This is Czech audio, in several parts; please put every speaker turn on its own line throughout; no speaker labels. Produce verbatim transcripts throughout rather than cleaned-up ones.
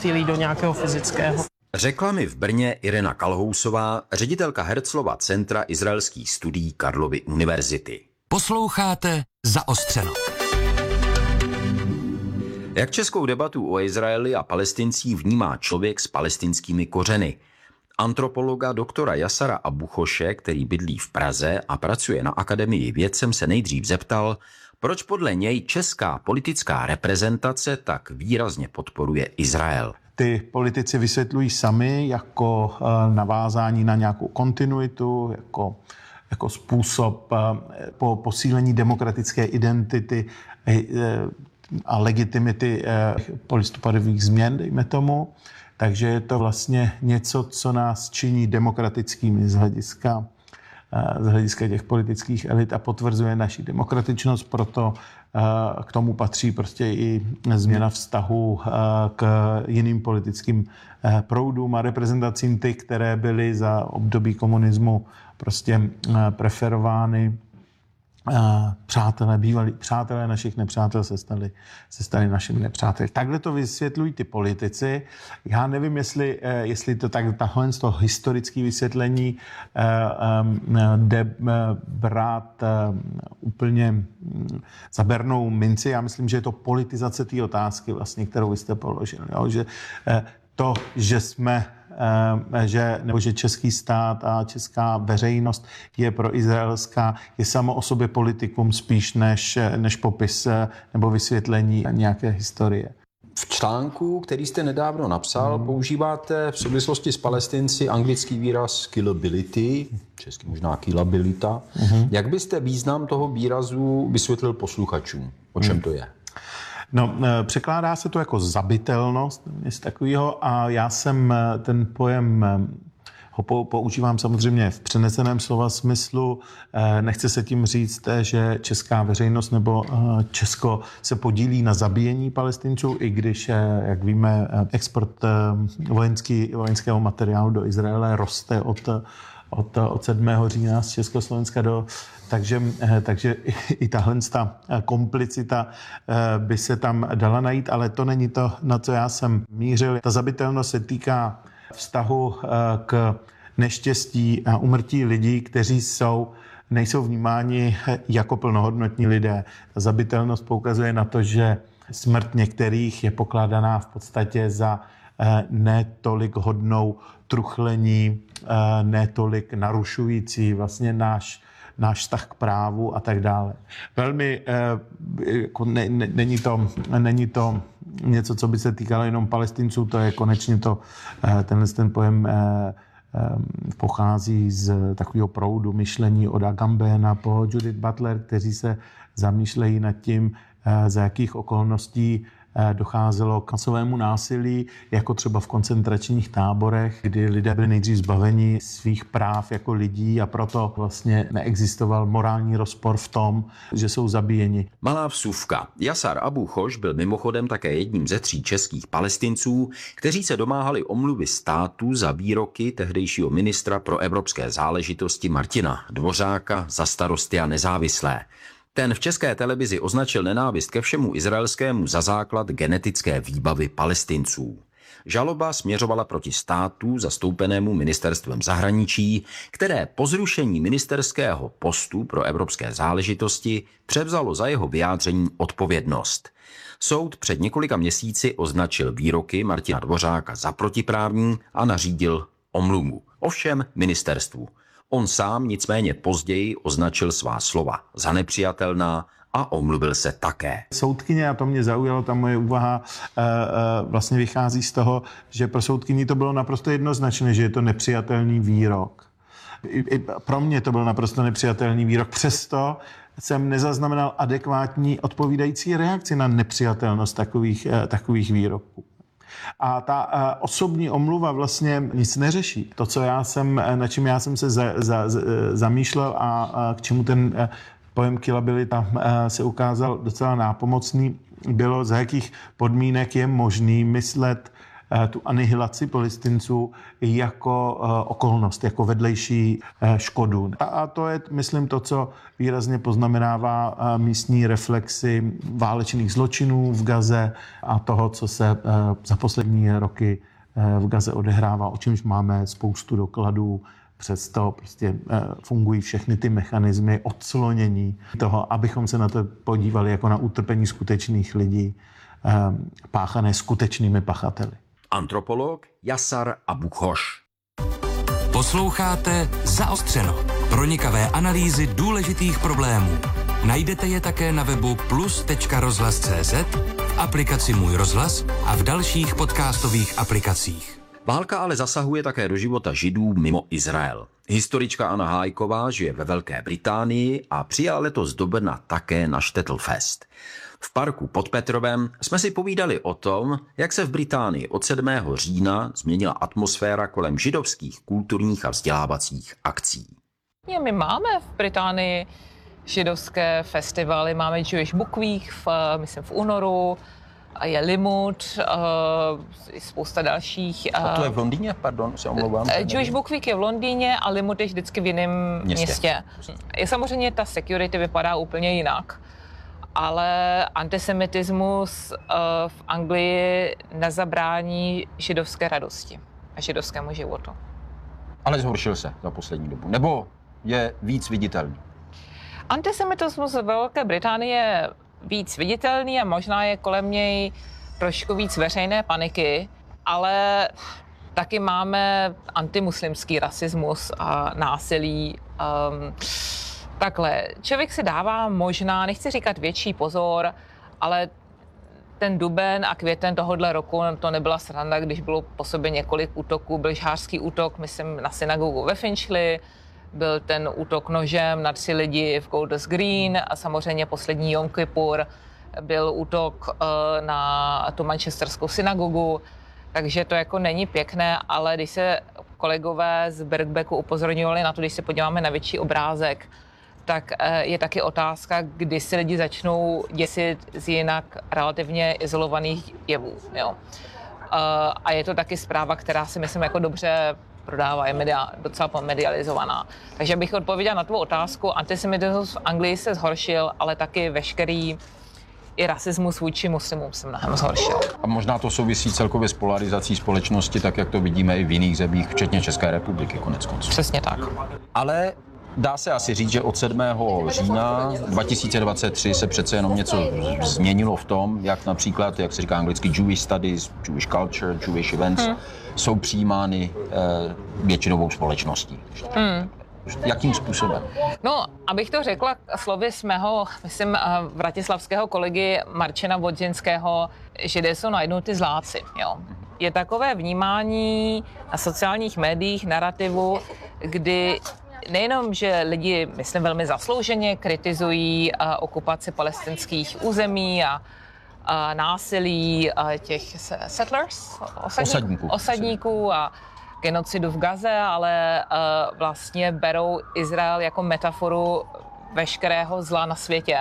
cílí do nějakého fyzického.
Řekla mi v Brně Irena Kalhousová, ředitelka Herzlova centra izraelských studií Karlovy univerzity.
Posloucháte Zaostřeno.
Jak českou debatu o Izraeli a Palestincích vnímá člověk s palestinskými kořeny? Antropologa doktora Jasara Abuchoše, který bydlí v Praze a pracuje na Akademii věd, jsem se nejdřív zeptal, proč podle něj česká politická reprezentace tak výrazně podporuje Izrael.
Ty politici vysvětlují sami jako navázání na nějakou kontinuitu, jako, jako způsob po posílení demokratické identity a legitimity polistopadových změn, dejme tomu. Takže je to vlastně něco, co nás činí demokratickými z hlediska, z hlediska těch politických elit a potvrzuje naši demokratičnost, proto k tomu patří prostě i změna vztahu k jiným politickým proudům a reprezentacím, ty, které byly za období komunismu prostě preferovány. Přátelé, bývalí přátelé našich nepřátel se stali, se stali našimi nepřáteli. Takhle to vysvětlují ty politici. Já nevím, jestli, jestli to tak tahle z toho historické vysvětlení jde brát úplně za bernou minci. Já myslím, že je to politizace té otázky, vlastně, kterou vy jste položil. Jo? Že to, že jsme Že, nebo že český stát a česká veřejnost je proizraelská, je samo o sobě politikum spíš než, než popis nebo vysvětlení nějaké historie.
V článku, který jste nedávno napsal, hmm. používáte v souvislosti s Palestinci anglický výraz killability, česky možná killabilita. Hmm. Jak byste význam toho výrazu vysvětlil posluchačům? O čem hmm. to je?
No, překládá se to jako zabitelnost, něco takového, a já jsem ten pojem ho používám samozřejmě v přeneseném slova smyslu. Nechce se tím říct, že česká veřejnost nebo Česko se podílí na zabíjení Palestinců, i když, jak víme, export vojenský, vojenského materiálu do Izraele roste od Od, od sedmého října z Československa do... Takže, takže i tahle komplicita by se tam dala najít, ale to není to, na co já jsem mířil. Ta zabitelnost se týká vztahu k neštěstí a úmrtí lidí, kteří jsou, nejsou vnímáni jako plnohodnotní lidé. Ta zabitelnost poukazuje na to, že smrt některých je pokládaná v podstatě za ne tolik hodnou truchlení, ne tolik narušující vlastně náš, náš vztah k právu a tak dále. Velmi, jako ne, ne, není, to, není to něco, co by se týkalo jenom Palestinců, to je konečně to, tenhle ten pojem pochází z takového proudu myšlení od Agambena po Judith Butler, kteří se zamýšlejí nad tím, za jakých okolností docházelo k masovému násilí, jako třeba v koncentračních táborech, kdy lidé byli nejdřív zbaveni svých práv jako lidí a proto vlastně neexistoval morální rozpor v tom, že jsou zabíjeni.
Malá vsuvka. Jasar Abuchoš byl mimochodem také jedním ze tří českých Palestinců, kteří se domáhali omluvy státu za výroky tehdejšího ministra pro evropské záležitosti Martina Dvořáka za Starosty a nezávislé. Ten v české televizi označil nenávist ke všemu izraelskému za základ genetické výbavy Palestinců. Žaloba směřovala proti státu zastoupenému ministerstvem zahraničí, které po zrušení ministerského postu pro evropské záležitosti převzalo za jeho vyjádření odpovědnost. Soud před několika měsíci označil výroky Martina Dvořáka za protiprávní a nařídil omluvu. Ovšem ministerstvu. On sám nicméně později označil svá slova za nepřijatelná a omluvil se také.
Soudkyně, a to mě zaujalo, ta moje úvaha vlastně vychází z toho, že pro soudkyni to bylo naprosto jednoznačné, že je to nepřijatelný výrok. I pro mě to byl naprosto nepřijatelný výrok. Přesto jsem nezaznamenal adekvátní odpovídající reakci na nepřijatelnost takových, takových výroků. A ta uh, osobní omluva vlastně nic neřeší. To, co já jsem, na čím já jsem se za, za, za, zamýšlel a, a k čemu ten uh, pojem killabilita uh, se ukázal docela nápomocný, bylo, za jakých podmínek je možný myslet tu anihilaci Palestinců jako okolnost, jako vedlejší škodu. A to je, myslím, to, co výrazně poznamenává místní reflexy válečných zločinů v Gaze a toho, co se za poslední roky v Gaze odehrává, o čemž máme spoustu dokladů. Přesto prostě fungují všechny ty mechanismy odclonění toho, abychom se na to podívali jako na utrpení skutečných lidí, páchané skutečnými pachateli.
Antropolog Jasar Abu Ghosh.
Posloucháte Zaostřeno. Pronikavé analýzy důležitých problémů. Najdete je také na webu plus tečka rozhlas tečka cé zet, v aplikaci Můj rozhlas a v dalších podcastových aplikacích.
Válka ale zasahuje také do života Židů mimo Izrael. Historička Anna Hájková žije ve Velké Británii a přijela letos do Brna také na Štettlfest. V parku pod Petrovem jsme si povídali o tom, jak se v Británii od sedmého října změnila atmosféra kolem židovských kulturních a vzdělávacích akcí.
My máme v Británii židovské festivaly, máme Jewish Book Week, v, myslím v únoru, a je Limud, uh, spousta dalších. Uh,
a to je v Londýně? Pardon, se omlouvám.
Jewish Book Week je v Londýně a Limud je vždycky v jiném městě. městě. Je samozřejmě ta security vypadá úplně jinak, ale antisemitismus uh, v Anglii nezabrání židovské radosti a židovskému životu.
Ale zhoršil se za poslední dobu, nebo je víc viditelný?
Antisemitismus ve Velké Británii je víc viditelný a možná je kolem něj trošku víc veřejné paniky, ale taky máme antimuslimský rasismus a násilí. Um, takhle, člověk si dává možná, nechci říkat větší pozor, ale ten duben a květen tohohle roku, to nebyla sranda, když bylo po sobě několik útoků. Byl žhářský útok, myslím, na synagogu ve Finchley, byl ten útok nožem na tři lidi v Golders Green a samozřejmě poslední Jom Kippur byl útok uh, na tu manchesterskou synagogu, takže to jako není pěkné, ale když se kolegové z Birkbecku upozorňovali na to, když se podíváme na větší obrázek, tak uh, je taky otázka, kdy si lidi začnou děsit z jinak relativně izolovaných jevů. Jo. Uh, a je to taky zpráva, která si myslím jako dobře prodává, je media, docela pomedializovaná. Takže bych odpověděla na tvou otázku. Antisemitismus v Anglii se zhoršil, ale taky veškerý i rasismus vůči muslimům se mnohem zhoršil.
A možná to souvisí celkově s polarizací společnosti, tak jak to vidíme i v jiných zemích, včetně České republiky konec konců.
Přesně tak.
Ale dá se asi říct, že od sedmého října dva tisíce dvacet tři se přece jenom něco změnilo v tom, jak například, jak se říká anglicky, Jewish studies, Jewish culture, Jewish events, hmm. jsou přijímány eh, většinovou společností. Hmm. Jakým způsobem?
No, abych to řekla slovy z mého, myslím, vratislavského kolegy Marčina Vodzinského, že jsou najednou ty zláci. Jo. Je takové vnímání na sociálních médiích, narrativu, kdy nejenom, že lidi, myslím, velmi zaslouženě kritizují uh, okupaci palestinských území a, a násilí uh, těch settlers, osadníků, osadníků, osadníků a genocidu v Gaze, ale uh, vlastně berou Izrael jako metaforu veškerého zla na světě.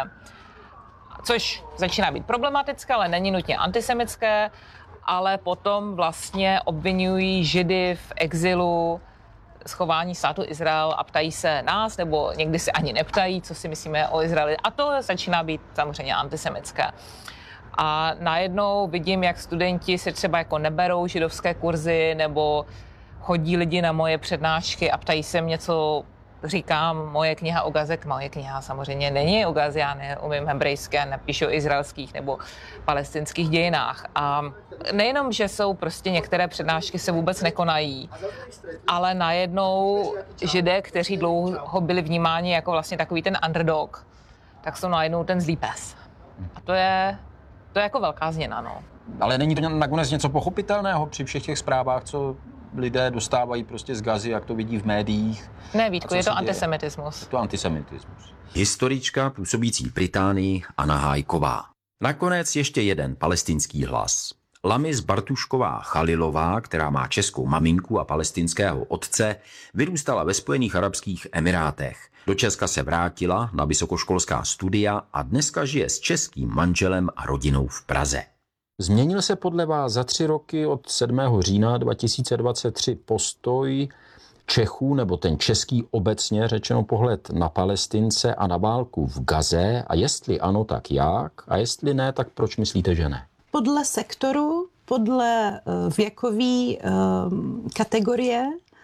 Což začíná být problematické, ale není nutně antisemické, ale potom vlastně obvinují Židy v exilu schování státu Izrael a ptají se nás, nebo někdy se ani neptají, co si myslíme o Izraeli. A to začíná být samozřejmě antisemické. A najednou vidím, jak studenti si třeba jako neberou židovské kurzy, nebo chodí lidi na moje přednášky a ptají se mě, co říkám, moje kniha o Gaze. Moje kniha samozřejmě není o Gaze, já neumím hebrejsky a napíšu o izraelských nebo palestinských dějinách. A nejenom, že jsou prostě některé přednášky se vůbec nekonají, ale najednou Židé, kteří dlouho byli vnímáni jako vlastně takový ten underdog, tak jsou najednou ten zlý pes. A to je, to je jako velká změna, no.
Ale není to nakonec něco pochopitelného při všech těch zprávách, co lidé dostávají prostě z Gazy, jak to vidí v médiích?
Ne, Vítku, je to antisemitismus.
Je to antisemitismus.
Historička působící v Británii Anna Hájková. Nakonec ještě jeden palestinský hlas. Lamis Bartušková Chalilová, která má českou maminku a palestinského otce, vyrůstala ve Spojených arabských emirátech. Do Česka se vrátila na vysokoškolská studia a dneska žije s českým manželem a rodinou v Praze.
Změnil se podle vás za tři roky od sedmého října dva tisíce dvacet tři postoj Čechů, nebo ten český obecně řečeno pohled na Palestince a na válku v Gaze? A jestli ano, tak jak? A jestli ne, tak proč myslíte, že ne?
Podle sektoru, podle věkové kategorie,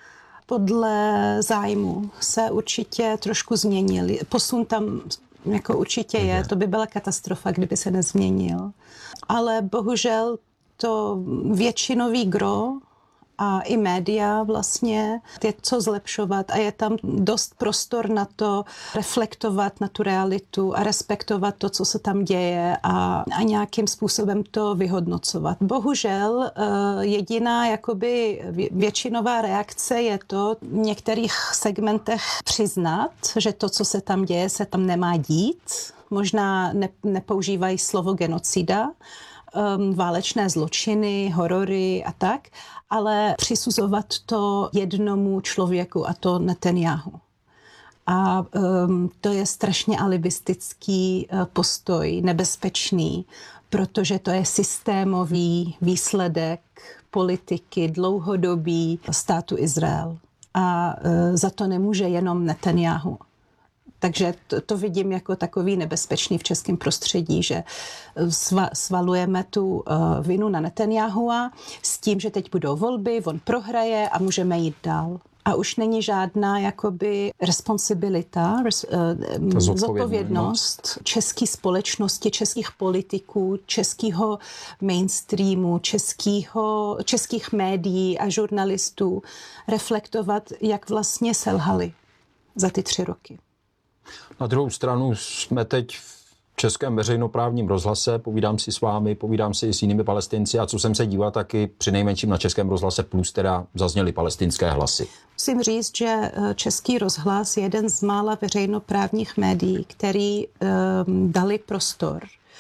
podle zájmu se určitě trošku změnili. Posun tam jako určitě je, to by byla katastrofa, kdyby se nezměnil. Ale bohužel to většinový gro a i média vlastně je co zlepšovat a je tam dost prostor na to reflektovat na tu realitu a respektovat to, co se tam děje a, a nějakým způsobem to vyhodnocovat. Bohužel jediná jakoby většinová reakce je to v některých segmentech přiznat, že to, co se tam děje, se tam nemá dít. Možná ne, nepoužívají slovo genocida, um, válečné zločiny, horory a tak, ale přisuzovat to jednomu člověku, a to Netanjahu. A um, to je strašně alibistický uh, postoj, nebezpečný, protože to je systémový výsledek politiky dlouhodobý státu Izrael. A uh, za to nemůže jenom Netanjahu. Takže to, to vidím jako takový nebezpečný v českém prostředí, že sva, svalujeme tu uh, vinu na Netanyahua s tím, že teď budou volby, on prohraje a můžeme jít dál. A už není žádná jakoby responsibilita, res, uh, zodpovědnost české společnosti, českých politiků, českého mainstreamu, českého, českých médií a žurnalistů reflektovat, jak vlastně selhali za ty tři roky.
Na druhou stranu jsme teď v českém veřejnoprávním rozhlase, povídám si s vámi, povídám si s jinými Palestinci a co jsem se díval, taky přinejmenším na českém rozhlase Plus teda zazněly palestinské hlasy.
Musím říct, že Český rozhlas je jeden z mála veřejnoprávních médií, který um, dali prostor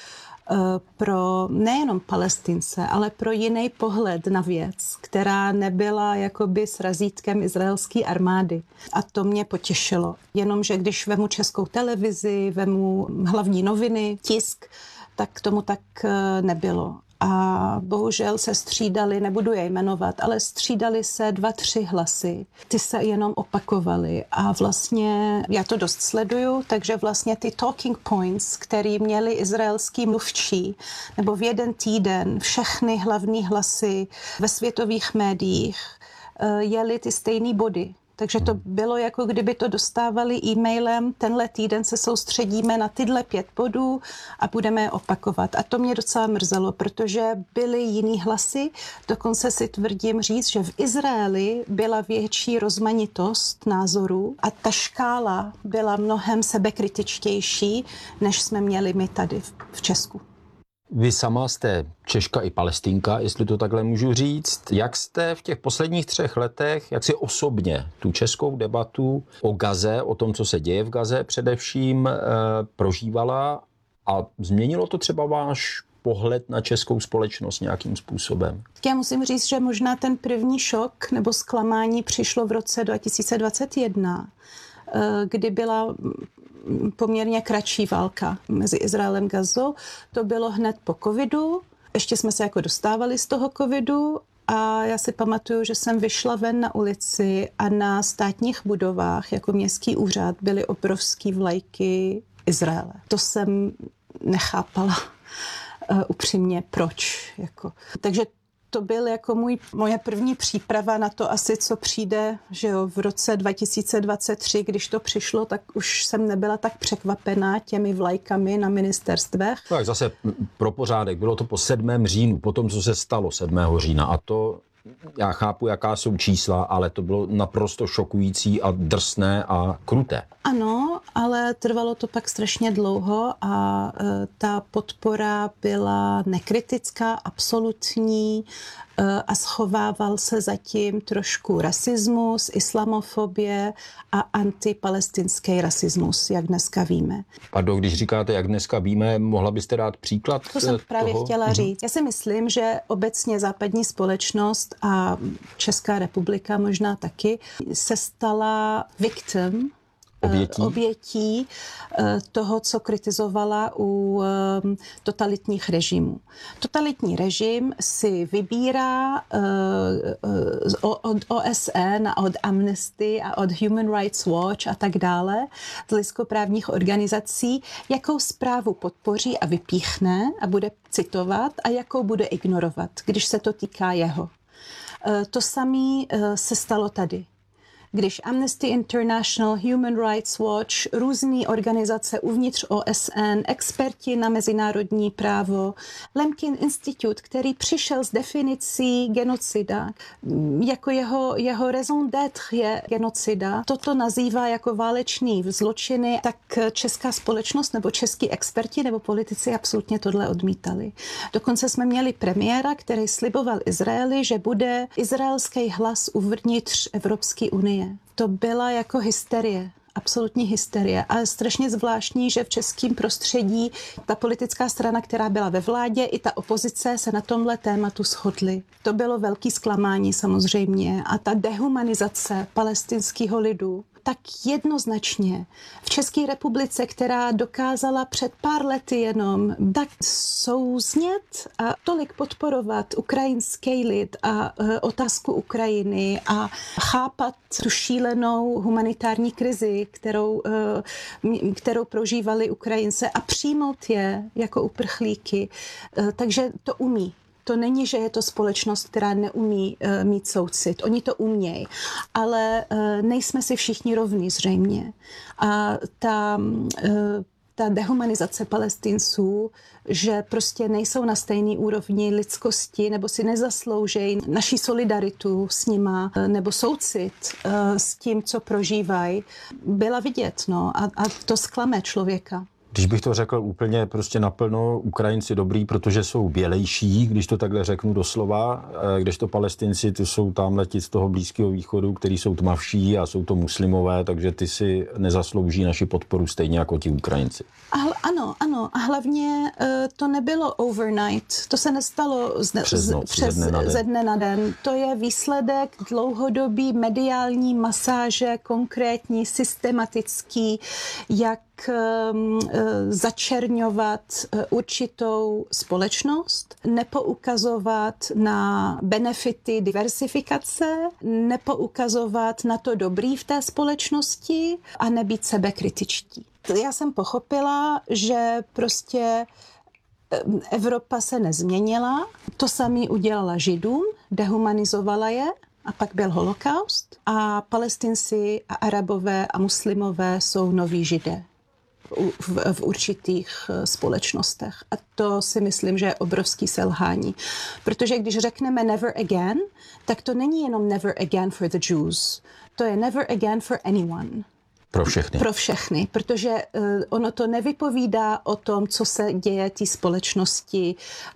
pro nejenom Palestince, ale pro jiný pohled na věc, která nebyla jakoby s razítkem izraelské armády. A to mě potěšilo. Jenomže když vemu Českou televizi, vemu hlavní noviny, tisk, tak tomu tak nebylo. A bohužel se střídali, nebudu je jmenovat, ale střídali se dva, tři hlasy. Ty se jenom opakovaly a vlastně já to dost sleduju, takže vlastně ty talking points, který měli izraelský mluvčí, nebo v jeden týden všechny hlavní hlasy ve světových médiích jeli ty stejný body. Takže to bylo, jako kdyby to dostávali e-mailem, tenhle týden se soustředíme na tyhle pět bodů a budeme je opakovat. A to mě docela mrzelo, protože byly jiný hlasy, dokonce si tvrdím říct, že v Izraeli byla větší rozmanitost názorů a ta škála byla mnohem sebekritičtější, než jsme měli my tady v Česku.
Vy sama jste Češka i Palestinka, jestli to takhle můžu říct. Jak jste v těch posledních třech letech, jak si osobně tu českou debatu o Gaze, o tom, co se děje v Gaze především, eh, prožívala a změnilo to třeba váš pohled na českou společnost nějakým způsobem?
Já musím říct, že možná ten první šok nebo zklamání přišlo v roce dva tisíce dvacet jedna, kdy byla poměrně kratší válka mezi Izraelem a Gazou. To bylo hned po covidu. Ještě jsme se jako dostávali z toho covidu a já si pamatuju, že jsem vyšla ven na ulici a na státních budovách jako městský úřad byly obrovský vlajky Izraele. To jsem nechápala uh, upřímně, proč. Jako. Takže to byl jako můj, moje první příprava na to asi, co přijde, že jo, v roce dva tisíce dvacet tři, když to přišlo, tak už jsem nebyla tak překvapená těmi vlajkami na ministerstvech.
Tak zase pro pořádek, bylo to po sedmém říjnu, po tom, co se stalo sedmého října a to, já chápu, jaká jsou čísla, ale to bylo naprosto šokující a drsné a kruté.
Ano, ale trvalo to pak strašně dlouho a e, ta podpora byla nekritická, absolutní e, a schovával se zatím trošku rasismus, islamofobie a antipalestinský rasismus, jak dneska víme.
Pardon, když říkáte, jak dneska víme, mohla byste dát příklad
To jsem právě
toho?
chtěla říct. Já si myslím, že obecně západní společnost a Česká republika možná taky se stala victim
obětí,
obětí toho, co kritizovala u totalitních režimů. Totalitní režim si vybírá od O S N a od Amnesty a od Human Rights Watch a tak dále, z lidskoprávních organizací, jakou zprávu podpoří a vypíchne a bude citovat a jakou bude ignorovat, když se to týká jeho. To samé se stalo tady. Když Amnesty International, Human Rights Watch, různé organizace uvnitř O S N, experti na mezinárodní právo, Lemkin Institute, který přišel s definicí genocida, jako jeho, jeho raison d'être je genocida, toto nazývá jako válečný zločiny, tak česká společnost nebo český experti nebo politici absolutně tohle odmítali. Dokonce jsme měli premiéra, který sliboval Izraeli, že bude izraelský hlas uvnitř Evropské unie. To byla jako hysterie, absolutní hysterie. A je strašně zvláštní, že v českém prostředí ta politická strana, která byla ve vládě, i ta opozice se na tomhle tématu shodly. To bylo velký zklamání samozřejmě. A ta dehumanizace palestinského lidu, tak jednoznačně v České republice, která dokázala před pár lety jenom tak souznět a tolik podporovat ukrajinský lid a e, otázku Ukrajiny a chápat tu šílenou humanitární krizi, kterou, e, kterou prožívali Ukrajince a přijmout je jako uprchlíky. E, takže to umí. To není, že je to společnost, která neumí uh, mít soucit. Oni to umějí, ale uh, nejsme si všichni rovní zřejmě. A ta, uh, ta dehumanizace Palestinců, že prostě nejsou na stejné úrovni lidskosti nebo si nezasloužejí naší solidaritu s nima nebo soucit uh, s tím, co prožívají, byla vidět. No, a, a to zklame člověka.
Když bych to řekl úplně prostě naplno, Ukrajinci dobrý, protože jsou bělejší, když to takhle řeknu doslova, kdežto Palestinci, ty jsou tam leti z toho Blízkého východu, který jsou tmavší a jsou to muslimové, takže ty si nezaslouží naši podporu stejně jako ti Ukrajinci.
A hl- ano, ano. A hlavně uh, to nebylo overnight. To se nestalo z,
přes noc,
přes,
ze, dne na den.
ze dne na den. To je výsledek dlouhodobý mediální masáže, konkrétní, systematický, jak um, uh, začerňovat uh, určitou společnost, nepoukazovat na benefity diversifikace, nepoukazovat na to dobrý v té společnosti a nebýt sebekritičtí. Já jsem pochopila, že prostě Evropa se nezměnila. To samé udělala Židům, dehumanizovala je a pak byl holokaust a Palestinci a Arabové a muslimové jsou noví Židé v, v určitých společnostech. A to si myslím, že je obrovský selhání. Protože když řekneme never again, tak to není jenom never again for the Jews. To je never again for anyone.
Pro všechny.
Pro všechny, protože uh, ono to nevypovídá o tom, co se děje té společnosti,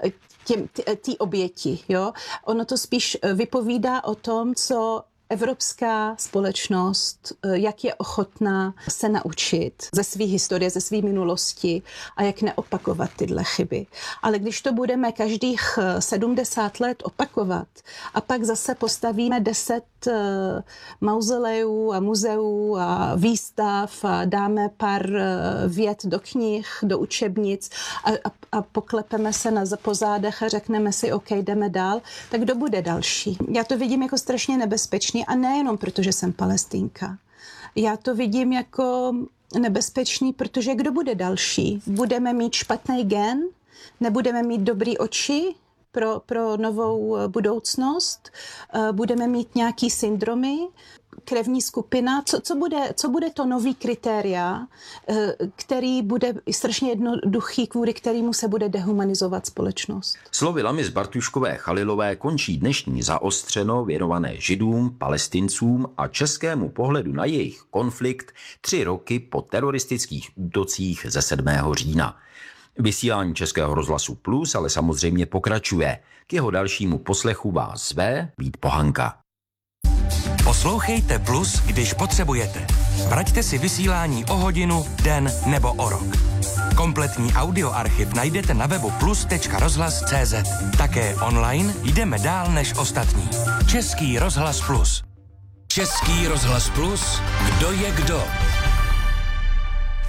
té oběti. Jo? Ono to spíš vypovídá o tom, co evropská společnost, jak je ochotná se naučit ze své historie, ze své minulosti a jak neopakovat tyhle chyby. Ale když to budeme každých sedmdesát let opakovat a pak zase postavíme deset mauzolejů a muzeů a výstav a dáme pár vět do knih, do učebnic a, a, a poklepeme se na pozádech a řekneme si, OK, jdeme dál, tak kdo bude další? Já to vidím jako strašně nebezpečný a nejenom proto, že jsem Palestinka. Já to vidím jako nebezpečný, protože kdo bude další? Budeme mít špatný gen? Nebudeme mít dobrý oči pro, pro novou budoucnost? Budeme mít nějaký syndromy? Krevní skupina? Co, co, bude, co bude to nový kritéria, který bude strašně jednoduchý, kvůli kterému se bude dehumanizovat společnost?
Slovy Lamis Bartuškové Chalilové končí dnešní zaostřeno věnované Židům, Palestincům a českému pohledu na jejich konflikt tři roky po teroristických útocích ze sedmého října. Vysílání Českého rozhlasu Plus ale samozřejmě pokračuje. K jeho dalšímu poslechu vás zve Vít Pohanka.
Poslouchejte Plus, když potřebujete. Vraťte si vysílání o hodinu, den nebo o rok. Kompletní audioarchiv najdete na webu plus tečka rozhlas tečka cé zet. Také online jdeme dál než ostatní. Český rozhlas Plus. Český rozhlas Plus. Kdo je kdo?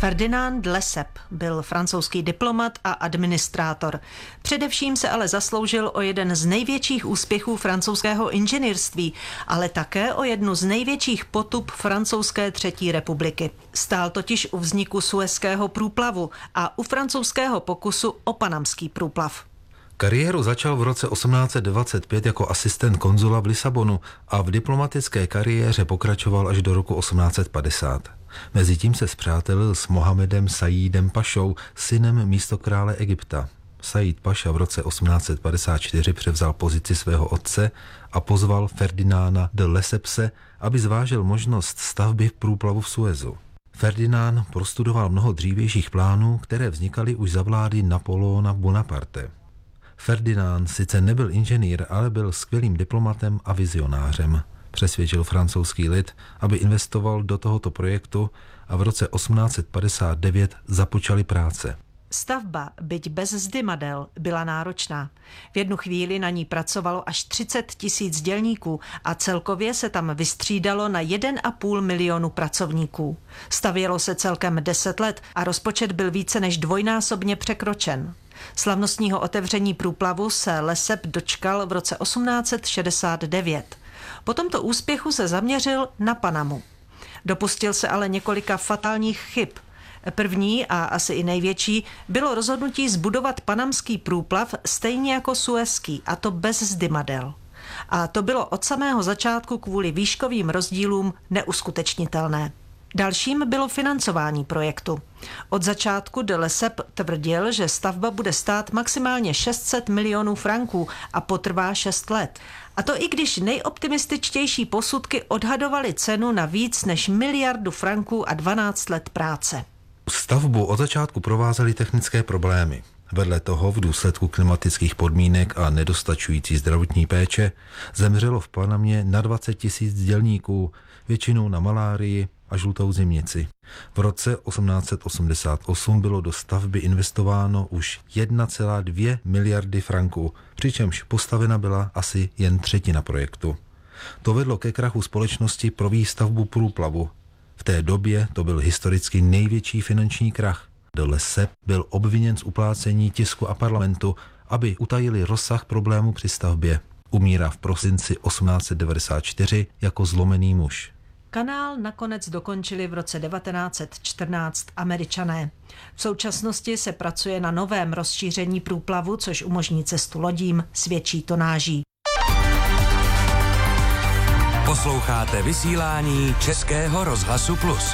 Ferdinand de Lesseps byl francouzský diplomat a administrátor. Především se ale zasloužil o jeden z největších úspěchů francouzského inženýrství, ale také o jednu z největších potub francouzské třetí republiky. Stál totiž u vzniku Suezského průplavu a u francouzského pokusu o panamský průplav.
Kariéru začal v roce osmnáct set dvacet pět jako asistent konzula v Lisabonu a v diplomatické kariéře pokračoval až do roku osmnáct set padesát. Mezitím se spřátelil s Mohamedem Sajídem Pašou, synem místokrále Egypta. Sajíd Paša v roce osmnáct set padesát čtyři převzal pozici svého otce a pozval Ferdinanda de Lessepse, aby zvážil možnost stavby průplavu v Suezu. Ferdinand prostudoval mnoho dřívějších plánů, které vznikaly už za vlády Napoleona Bonaparte. Ferdinand sice nebyl inženýr, ale byl skvělým diplomatem a vizionářem. Přesvědčil francouzský lid, aby investoval do tohoto projektu a v roce osmnáct set padesát devět započaly práce.
Stavba, byť bez zdymadel, byla náročná. V jednu chvíli na ní pracovalo až třicet tisíc dělníků a celkově se tam vystřídalo na jeden a půl milionu pracovníků. Stavělo se celkem deset let a rozpočet byl více než dvojnásobně překročen. Slavnostního otevření průplavu se Lesseps dočkal v roce osmnáct set šedesát devět. Po tomto úspěchu se zaměřil na Panamu. Dopustil se ale několika fatálních chyb. První a asi i největší bylo rozhodnutí zbudovat panamský průplav stejně jako suezský, a to bez zdymadel. A to bylo od samého začátku kvůli výškovým rozdílům neuskutečnitelné. Dalším bylo financování projektu. Od začátku de Lesseps tvrdil, že stavba bude stát maximálně šest set milionů franků a potrvá šest let. A to i když nejoptimističtější posudky odhadovaly cenu na víc než miliardu franků a dvanáct let práce.
Stavbu od začátku provázely technické problémy. Vedle toho v důsledku klimatických podmínek a nedostačující zdravotní péče zemřelo v Panamě na dvacet tisíc dělníků, většinou na malárii a žlutou zimnici. V roce osmnáct set osmdesát osm bylo do stavby investováno už jedna celá dvě miliardy franků, přičemž postavena byla asi jen třetina projektu. To vedlo ke krachu společnosti pro výstavbu průplavu. V té době to byl historicky největší finanční krach. De Lesseps byl obviněn z uplácení tisku a parlamentu, aby utajili rozsah problému při stavbě. Umírá v prosinci osmnáct set devadesát čtyři jako zlomený muž.
Kanál nakonec dokončili v roce devatenáct set čtrnáct Američané. V současnosti se pracuje na novém rozšíření průplavu, což umožní cestu lodím s větší tonáží.
Posloucháte vysílání Českého rozhlasu Plus.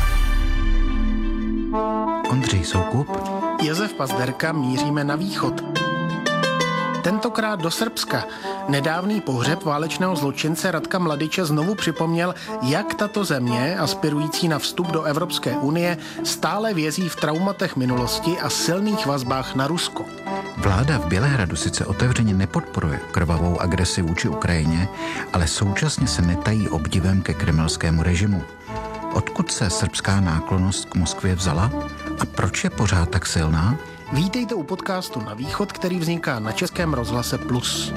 Ondřej Soukup,
Josef Pazderka, míříme na východ. Tentokrát do Srbska. Nedávný pohřeb válečného zločince Radka Mladiče znovu připomněl, jak tato země, aspirující na vstup do Evropské unie, stále vězí v traumatech minulosti a silných vazbách na Rusko.
Vláda v Bělehradu sice otevřeně nepodporuje krvavou agresi vůči Ukrajině, ale současně se netají obdivem ke kremelskému režimu. Odkud se srbská náklonnost k Moskvě vzala a proč je pořád tak silná?
Vítejte u podcastu Na východ, který vzniká na Českém rozhlase Plus.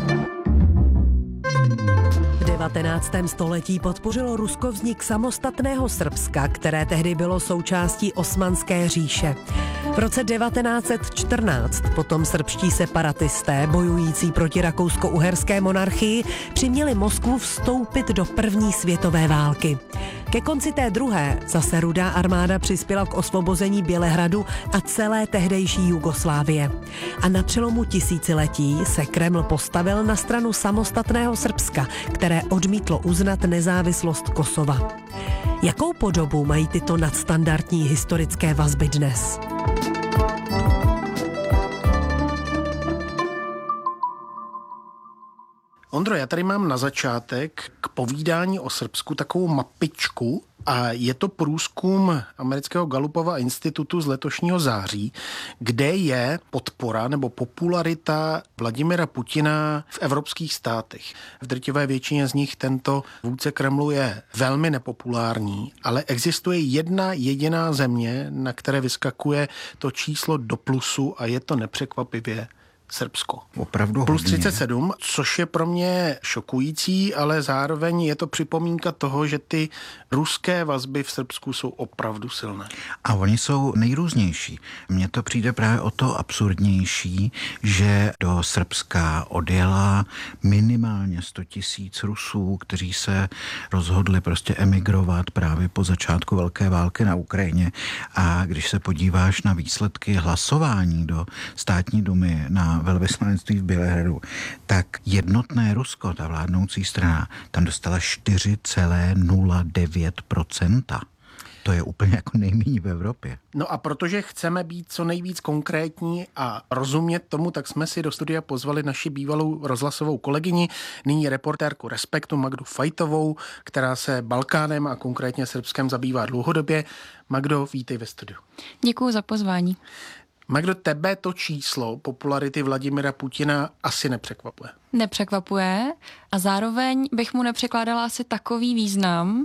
V devatenáctém století podpořilo Rusko vznik samostatného Srbska, které tehdy bylo součástí Osmanské říše. V roce devatenáct set čtrnáct potom srbští separatisté, bojující proti rakousko-uherské monarchii, přiměli Moskvu vstoupit do první světové války. Ke konci té druhé zase Rudá armáda přispěla k osvobození Bělehradu a celé tehdejší Jugoslávie. A na přelomu tisíciletí se Kreml postavil na stranu samostatného Srbska, které odmítlo uznat nezávislost Kosova. Jakou podobu mají tyto nadstandardní historické vazby dnes?
Ondro, já tady mám na začátek k povídání o Srbsku takovou mapičku a je to průzkum amerického Gallupova institutu z letošního září, kde je podpora nebo popularita Vladimira Putina v evropských státech. V drtivé většině z nich tento vůdce Kremlu je velmi nepopulární, ale existuje jedna jediná země, na které vyskakuje to číslo do plusu a je to nepřekvapivě Srbsko.
Opravdu
Plus
hodně.
třicet sedm, což je pro mě šokující, ale zároveň je to připomínka toho, že ty ruské vazby v Srbsku jsou opravdu silné.
A oni jsou nejrůznější. Mně to přijde právě o to absurdnější, že do Srbska odjela minimálně sto tisíc Rusů, kteří se rozhodli prostě emigrovat právě po začátku velké války na Ukrajině. A když se podíváš na výsledky hlasování do státní dumy na velvyslanectví v Bělehradu, tak jednotné Rusko, ta vládnoucí strana, tam dostala čtyři celá nula devět procenta. To je úplně jako nejméně v Evropě.
No a protože chceme být co nejvíc konkrétní a rozumět tomu, tak jsme si do studia pozvali naši bývalou rozhlasovou kolegyni, nyní reportérku Respektu Magdu Fajtovou, která se Balkánem a konkrétně Srbskem zabývá dlouhodobě. Magdo, vítej ve studiu.
Děkuju za pozvání.
Magdo, tebe to číslo popularity Vladimira Putina asi nepřekvapuje.
Nepřekvapuje a zároveň bych mu nepřekládala asi takový význam,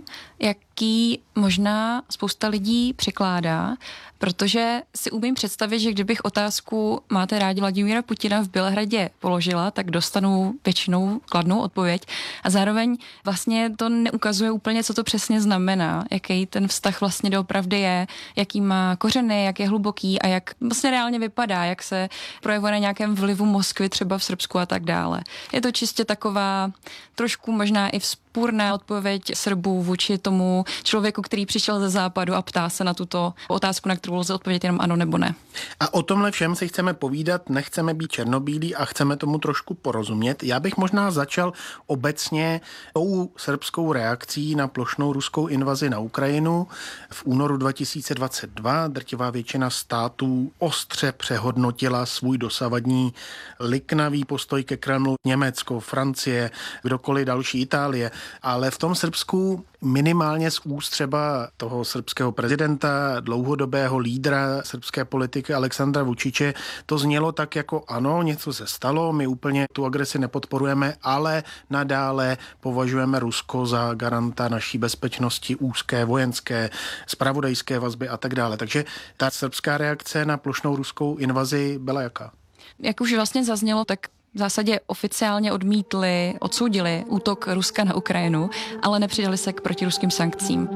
jaký možná spousta lidí přikládá, protože si umím představit, že kdybych otázku máte rádi Vladimíra Putina v Bělehradě položila, tak dostanu většinou kladnou odpověď a zároveň vlastně to neukazuje úplně, co to přesně znamená, jaký ten vztah vlastně doopravdy je, jaký má kořeny, jak je hluboký a jak vlastně reálně vypadá, jak se projevuje na nějakém vlivu Moskvy třeba v Srbsku a tak dále. Je to čistě taková trošku možná i vzpůrná odpověď Srbů vůči tomu člověku, který přišel ze západu a ptá se na tuto otázku, na kterou lze odpovědět jenom ano nebo ne.
A o tomhle všem si chceme povídat, nechceme být černobílí a chceme tomu trošku porozumět. Já bych možná začal obecně tou srbskou reakcí na plošnou ruskou invazi na Ukrajinu. V únoru dva tisíce dvacet dva drtivá většina států ostře přehodnotila svůj dosavadní liknavý postoj ke Kremlu. Německo, Francie, kdokoliv další, Itálie. Ale v tom Srbsku minimálně z úst třeba toho srbského prezidenta, dlouhodobého lídra srbské politiky Aleksandra Vučiče, to znělo tak jako ano, něco se stalo, my úplně tu agresi nepodporujeme, ale nadále považujeme Rusko za garanta naší bezpečnosti, úzké, vojenské, zpravodajské vazby a tak dále. Takže ta srbská reakce na plošnou ruskou invazi byla jaká?
Jak už vlastně zaznělo, tak v zásadě oficiálně odmítli, odsoudili útok Ruska na Ukrajinu, ale nepřidali se k protiruským sankcím.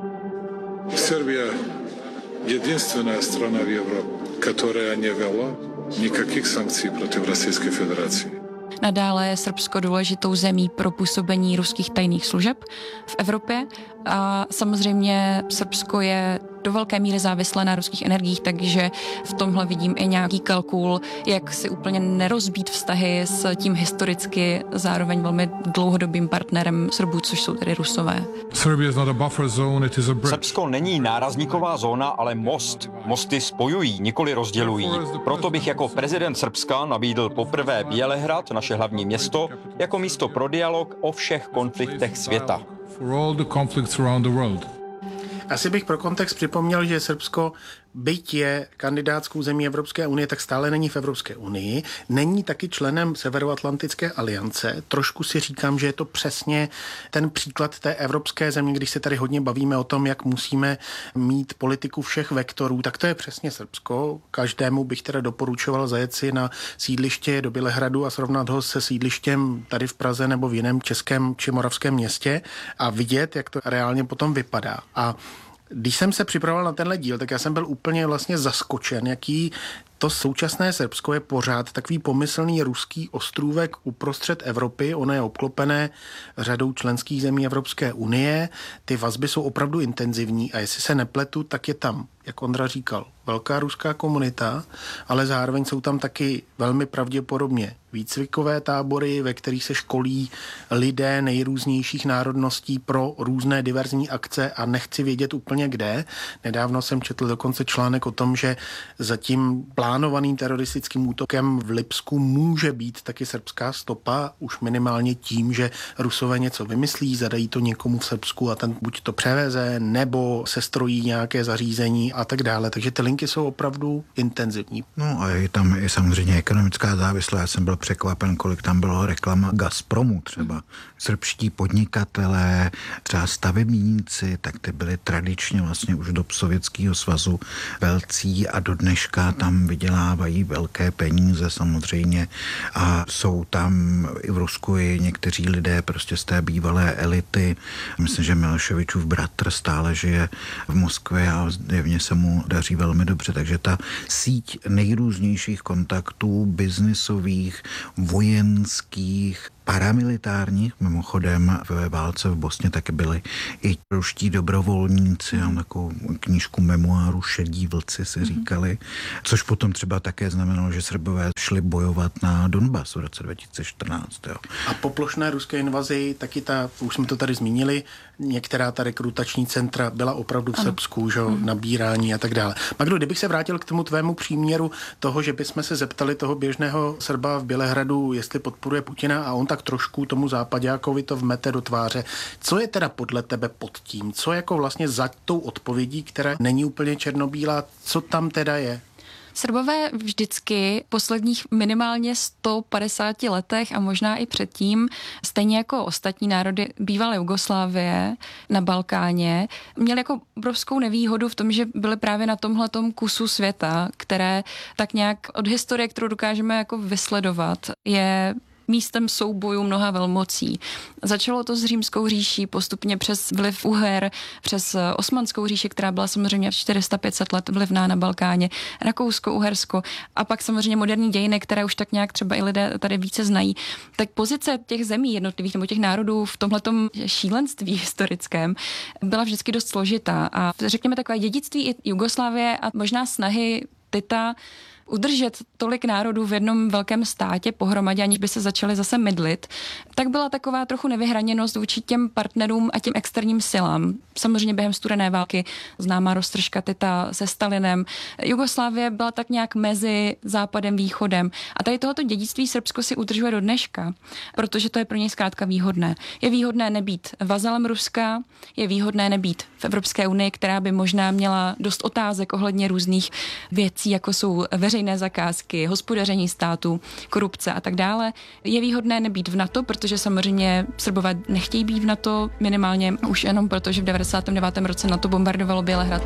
Serbia je jediná strana v Evropě, která nevěla nikakých sankcí proti Ruské federaci.
Nadále je Srbsko důležitou zemí pro působení ruských tajných služeb v Evropě a samozřejmě Srbsko je do velké míry závislé na ruských energiích, takže v tomhle vidím i nějaký kalkul, jak si úplně nerozbít vztahy s tím historicky zároveň velmi dlouhodobým partnerem Srbů, což jsou tedy Rusové.
Srbsko není nárazníková zóna, ale most. Mosty spojují, nikoli rozdělují. Proto bych jako prezident Srbska nabídl poprvé Bělehrad, naše hlavní město, jako místo pro dialog o všech konfliktech světa.
Asi bych pro kontext připomněl, že Srbsko, byť je kandidátskou zemí Evropské unie, tak stále není v Evropské unii. Není taky členem Severoatlantické aliance. Trošku si říkám, že je to přesně ten příklad té evropské země, když se tady hodně bavíme o tom, jak musíme mít politiku všech vektorů, tak to je přesně Srbsko. Každému bych teda doporučoval zajet si na sídliště do Bělehradu a srovnat ho se sídlištěm tady v Praze nebo v jiném českém či moravském městě a vidět, jak to reálně potom vypadá. A když jsem se připravoval na tenhle díl, tak já jsem byl úplně vlastně zaskočen, jaký to současné Srbsko je pořád takový pomyslný ruský ostrůvek uprostřed Evropy. Ono je obklopené řadou členských zemí Evropské unie. Ty vazby jsou opravdu intenzivní a jestli se nepletu, tak je tam, jak Ondra říkal, velká ruská komunita, ale zároveň jsou tam taky velmi pravděpodobně výcvikové tábory, ve kterých se školí lidé nejrůznějších národností pro různé diverzní akce a nechci vědět úplně kde. Nedávno jsem četl dokonce článek o tom, že zatím plánovaným teroristickým útokem v Lipsku může být taky srbská stopa, už minimálně tím, že Rusové něco vymyslí, zadají to někomu v Srbsku a ten buď to převeze, nebo se strojí nějaké zařízení zbrojení a tak dále. Takže ty linky jsou opravdu intenzivní.
No a je tam i samozřejmě ekonomická závislost. Já jsem byl překvapen, kolik tam bylo reklama Gazpromu třeba. Srbští podnikatelé, třeba stavebníci, tak ty byli tradičně vlastně už do Sovětského svazu velcí a do dneška tam vydělávají velké peníze samozřejmě a jsou tam i v Rusku i někteří lidé prostě z té bývalé elity. Myslím, že Miloševičův bratr stále žije v Moskvě a zjevně se mu daří velmi dobře, takže ta síť nejrůznějších kontaktů, biznisových, vojenských, paramilitárních, mimochodem ve válce v Bosně taky byli i ruští dobrovolníci, mám takovou knížku memoáru Šedí vlci si říkali, což potom třeba také znamenalo, že Srbové šli bojovat na Donbas v roce dva tisíce čtrnáct. Jo.
A po plošné ruské invazi taky ta, už jsme to tady zmínili, některá ta rekrutační centra byla opravdu v ano. Srbsku, že, mm. nabírání a tak dále. Magdo, kdybych se vrátil k tomu tvému příměru toho, že bychom se zeptali toho běžného Srba v Bělehradu, jestli podporuje Putina a on tak trošku tomu zápaďákovi to vmete do tváře. Co je teda podle tebe pod tím? Co jako vlastně za tou odpovědí, která není úplně černobílá, co tam teda je?
Srbové vždycky v posledních minimálně sto padesáti letech a možná i předtím, stejně jako ostatní národy bývalé Jugoslávie na Balkáně, měli jako obrovskou nevýhodu v tom, že byly právě na tomhletom kusu světa, které tak nějak od historie, kterou dokážeme jako vysledovat, je místem soubojů mnoha velmocí. Začalo to s Římskou říší, postupně přes vliv Uher, přes Osmanskou říši, která byla samozřejmě čtyři sta pět set let vlivná na Balkáně, Rakousko, Uhersko a pak samozřejmě moderní dějiny, které už tak nějak třeba i lidé tady více znají. Tak pozice těch zemí jednotlivých nebo těch národů v tomhletom šílenství historickém byla vždycky dost složitá a řekněme takové dědictví i Jugoslávie a možná snahy Tita udržet tolik národů v jednom velkém státě pohromadě, aniž by se začaly zase mydlit, tak byla taková trochu nevyhraněnost vůči těm partnerům a těm externím silám. Samozřejmě během studené války známá roztržka Tita se Stalinem. Jugoslávie byla tak nějak mezi západem, východem. A tady tohoto dědictví Srbsko si udržuje do dneška, protože to je pro něj zkrátka výhodné. Je výhodné nebýt vazalem Ruska, je výhodné nebýt v Evropské unii, která by možná měla dost otázek ohledně různých věcí, jako jsou veřejné zakázky, hospodaření státu, korupce a tak dále. Je výhodné nebýt v NATO, protože samozřejmě Srbové nechtějí být v NATO, minimálně už jenom proto, že v devadesátém devátém roce NATO bombardovalo Bělehrad.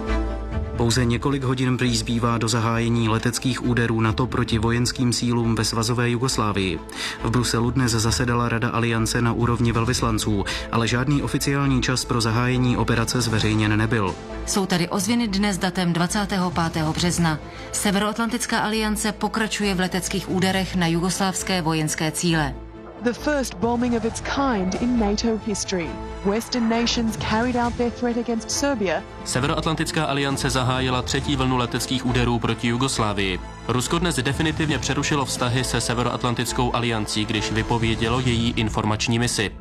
Pouze několik hodin prý zbývá do zahájení leteckých úderů NATO proti vojenským sílům ve svazové Jugoslávii. V Bruselu dnes zasedala Rada aliance na úrovni velvyslanců, ale žádný oficiální čas pro zahájení operace zveřejněn nebyl.
Jsou tady ozvěny dnes datem dvacátého pátého března. Severoatlantická aliance pokračuje v leteckých úderech na jugoslávské vojenské cíle.
The first bombing of its kind in NATO history. Western nations carried out their threat against Serbia.
Severoatlantická aliance zahájila třetí vlnu leteckých úderů proti Jugoslávii. Rusko dnes definitivně přerušilo vztahy se Severoatlantickou aliancí, když vypovědělo její informační misi.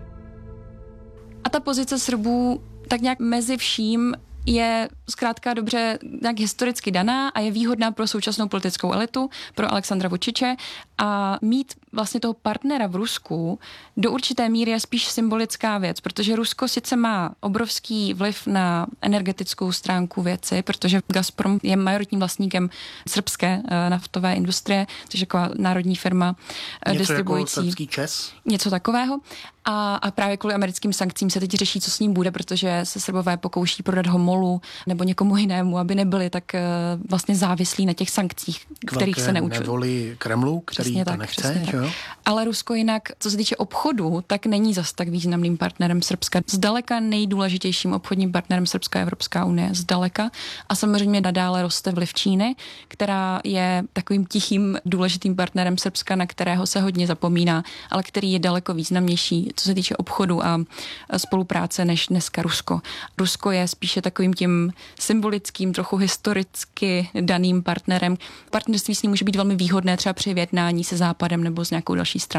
A ta pozice Srbů tak nějak mezi vším je zkrátka dobře nějak historicky daná a je výhodná pro současnou politickou elitu, pro Alexandra Vučiče a mít vlastně toho partnera v Rusku do určité míry je spíš symbolická věc, protože Rusko sice má obrovský vliv na energetickou stránku věci, protože Gazprom je majoritním vlastníkem srbské naftové industrie, což je taková národní firma
něco
distribuující.
Něco jako srbský ČES?
Něco takového. A, a právě kvůli americkým sankcím se teď řeší, co s ním bude, protože se Srbové pokouší prodat ho MOLu nebo někomu jinému, aby nebyli tak uh, vlastně závislí na těch sankcích, kterých se neučí.
Nevoli Kremlu, který přesně to tak, nechce. Jo?
Ale Rusko jinak, co se týče obchodu, tak není zas tak významným partnerem Srbska. Zdaleka nejdůležitějším obchodním partnerem Srbska je Evropská unie. Zdaleka. A samozřejmě nadále roste vliv Číny, která je takovým tichým důležitým partnerem Srbska, na kterého se hodně zapomíná, ale který je daleko významnější, co se týče obchodu a spolupráce, než dneska Rusko. Rusko je spíše takovým tím symbolickým, trochu historicky daným partnerem. Partnerství s ním může být velmi výhodné třeba při vyjednání se Západem nebo s nějakou další stranou.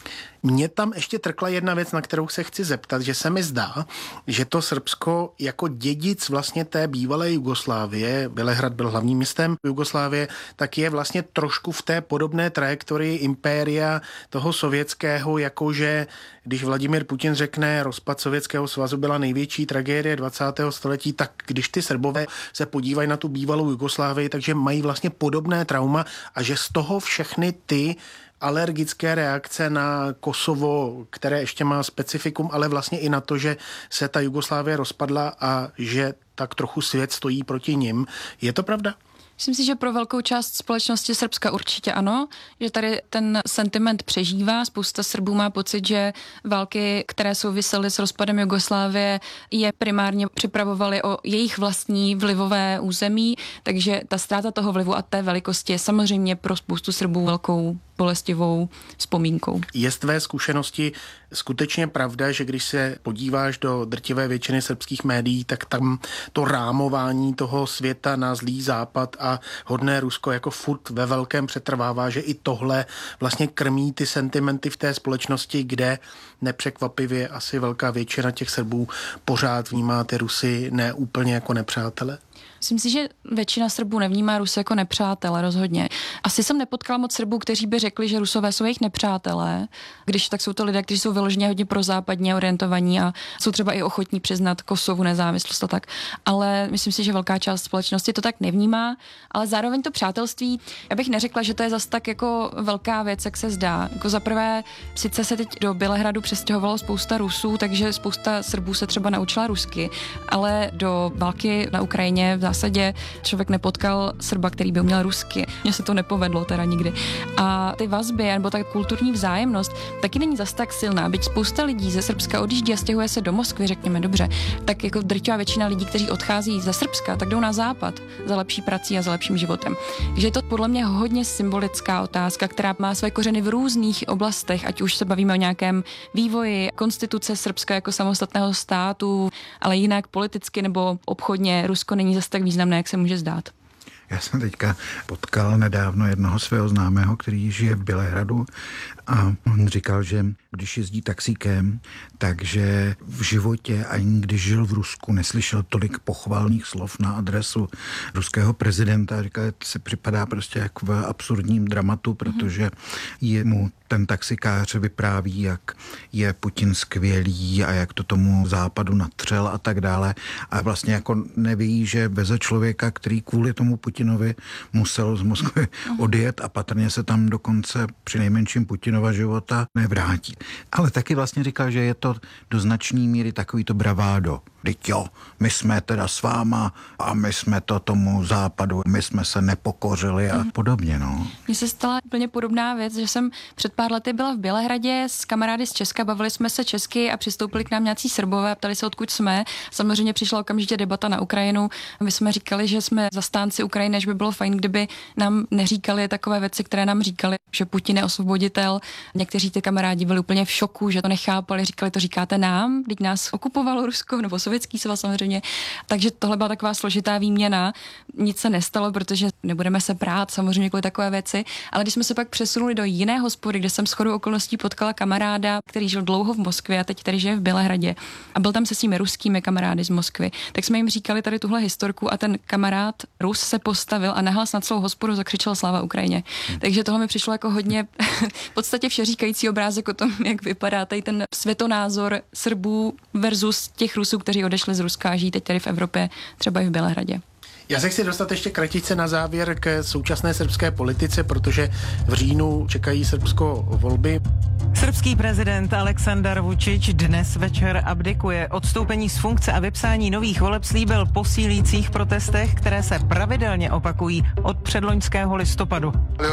Mně tam ještě trkla jedna věc, na kterou se chci zeptat, že se mi zdá, že to Srbsko jako dědic vlastně té bývalé Jugoslávie, Bělehrad byl hlavním městem Jugoslávie, tak je vlastně trošku v té podobné trajektorii impéria toho sovětského, jakože když Vladimír Putin řekne, rozpad Sovětského svazu byla největší tragédie dvacátého století, tak když ty Srbové se podívají na tu bývalou Jugoslávii, takže mají vlastně podobné trauma a že z toho všechny ty alergické reakce na Kosovo, které ještě má specifikum, ale vlastně i na to, že se ta Jugoslávie rozpadla a že tak trochu svět stojí proti nim. Je to pravda?
Myslím si, že pro velkou část společnosti Srbska určitě ano, že tady ten sentiment přežívá. Spousta Srbů má pocit, že války, které souvisely s rozpadem Jugoslávie, je primárně připravovaly o jejich vlastní vlivové území, takže ta ztráta toho vlivu a té velikosti je samozřejmě pro spoustu Srbů velkou bolestivou vzpomínkou. Je z tvé
zkušenosti skutečně pravda, že když se podíváš do drtivé většiny srbských médií, tak tam to rámování toho světa na zlý západ a hodné Rusko jako furt ve velkém přetrvává, že i tohle vlastně krmí ty sentimenty v té společnosti, kde nepřekvapivě asi velká většina těch Srbů pořád vnímá ty Rusy ne úplně jako nepřátele?
Myslím si, že většina Srbů nevnímá Rusy jako nepřátele, rozhodně. Asi jsem nepotkala moc Srbů, kteří by řekli, že Rusové jsou jejich nepřátelé, když tak jsou to lidé, kteří jsou vyloženě hodně prozápadně orientovaní a jsou třeba i ochotní přiznat Kosovu nezávislost a tak. Ale myslím si, že velká část společnosti to tak nevnímá, ale zároveň to přátelství, já bych neřekla, že to je zas tak jako velká věc, jak se zdá. Jako za prvé, sice se teď do Bělehradu přestěhovalo spousta Rusů, takže spousta Srbů se třeba naučila rusky, ale do války na Ukrajině v zásadě člověk nepotkal Srba, který by uměl rusky. Mně se to nepovedlo teda nikdy. A ty vazby, nebo ta kulturní vzájemnost, taky není zas tak silná. Byť spousta lidí ze Srbska odjíždí a stěhuje se do Moskvy, řekněme dobře, tak jako drtivá většina lidí, kteří odchází ze Srbska, tak jdou na západ za lepší prací a za lepším životem. Takže je to podle mě hodně symbolická otázka, která má své kořeny v různých oblastech, ať už se bavíme o nějakém vývoji konstituce Srbska jako samostatného státu, ale jinak politicky nebo obchodně Rusko není zase tak významné, jak se může zdát.
Já jsem teďka potkal nedávno jednoho svého známého, který žije v Bělehradu a on říkal, že když jezdí taxíkem, takže v životě ani když žil v Rusku, neslyšel tolik pochvalných slov na adresu ruského prezidenta. Říkal, že se připadá prostě jak v absurdním dramatu, protože je mu ten taxikář vypráví, jak je Putin skvělý a jak to tomu západu natřel a tak dále. A vlastně jako neví, že veze člověka, který kvůli tomu Putinovi musel z Moskvy odjet a patrně se tam dokonce při nejmenším Putinova života nevrátí. Ale taky vlastně říkal, že je to do značné míry takový to bravádo. Teď jo, my jsme teda s váma a my jsme to tomu západu, my jsme se nepokořili a podobně, no.
Mně se stala úplně podobná věc, že jsem před pár lety byla v Bělehradě s kamarády z Česka, bavili jsme se česky a přistoupili k nám nějací Srbové a ptali se, odkud jsme. Samozřejmě přišla okamžitě debata na Ukrajinu. My jsme říkali, že jsme zastánci Ukrajiny, že by bylo fajn, kdyby nám neříkali takové věci, které nám říkali, že Putin je osvoboditel. Někteří ty kamarádi byli úplně v šoku, že to nechápali, říkali, to říkáte nám, když nás okupovalo Rusko nebo Sovětský svaz samozřejmě. Takže tohle byla taková složitá výměna. Nic se nestalo, protože nebudeme se prát samozřejmě kvůli takové věci, ale když jsme se pak přesunuli do jiné hospody, kde jsem shodou okolností potkala kamaráda, který žil dlouho v Moskvě a teď tady žije v Bělehradě a byl tam se svými ruskými kamarády z Moskvy, tak jsme jim říkali tady tuhle historku a ten kamarád Rus se postavil a nahlas na celou hospodu zakřičel sláva Ukrajině. Hmm. Takže toho mi přišlo jako hodně v podstatě všeříkající obrázek o tom, jak vypadá tady ten světonázor Srbů versus těch Rusů, kteří odešli z Ruska a žijí teď tady v Evropě, třeba i v Bělehradě.
Já se chci dostat ještě kratičce na závěr k současné srbské politice, protože v říjnu čekají Srbsko volby.
Srbský prezident Aleksandar Vučić dnes večer abdikuje. Odstoupení z funkce a vypsání nových voleb slíbil po sílících protestech, které se pravidelně opakují od předloňského listopadu.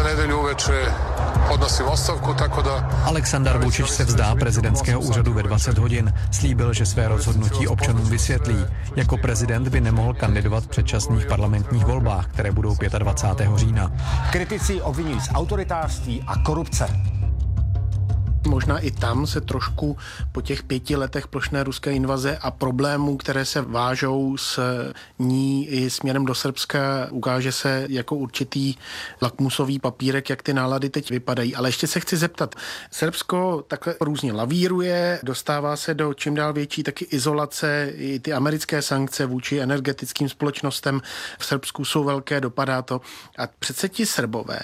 Aleksandar Vučić se vzdá prezidentského úřadu ve dvacet hodin. Slíbil, že své rozhodnutí občanům vysvětlí. Jako prezident by nemohl kandidovat v předčasných parlamentních volbách, které budou dvacátého pátého října.
Kritici obvinují z autoritářství a korupce.
Možná i tam se trošku po těch pěti letech plošné ruské invaze a problémů, které se vážou s ní i směrem do Srbska, ukáže se jako určitý lakmusový papírek, jak ty nálady teď vypadají. Ale ještě se chci zeptat, Srbsko takhle různě lavíruje, dostává se do čím dál větší taky izolace, i ty americké sankce vůči energetickým společnostem v Srbsku jsou velké, dopadá to. A přece ti Srbové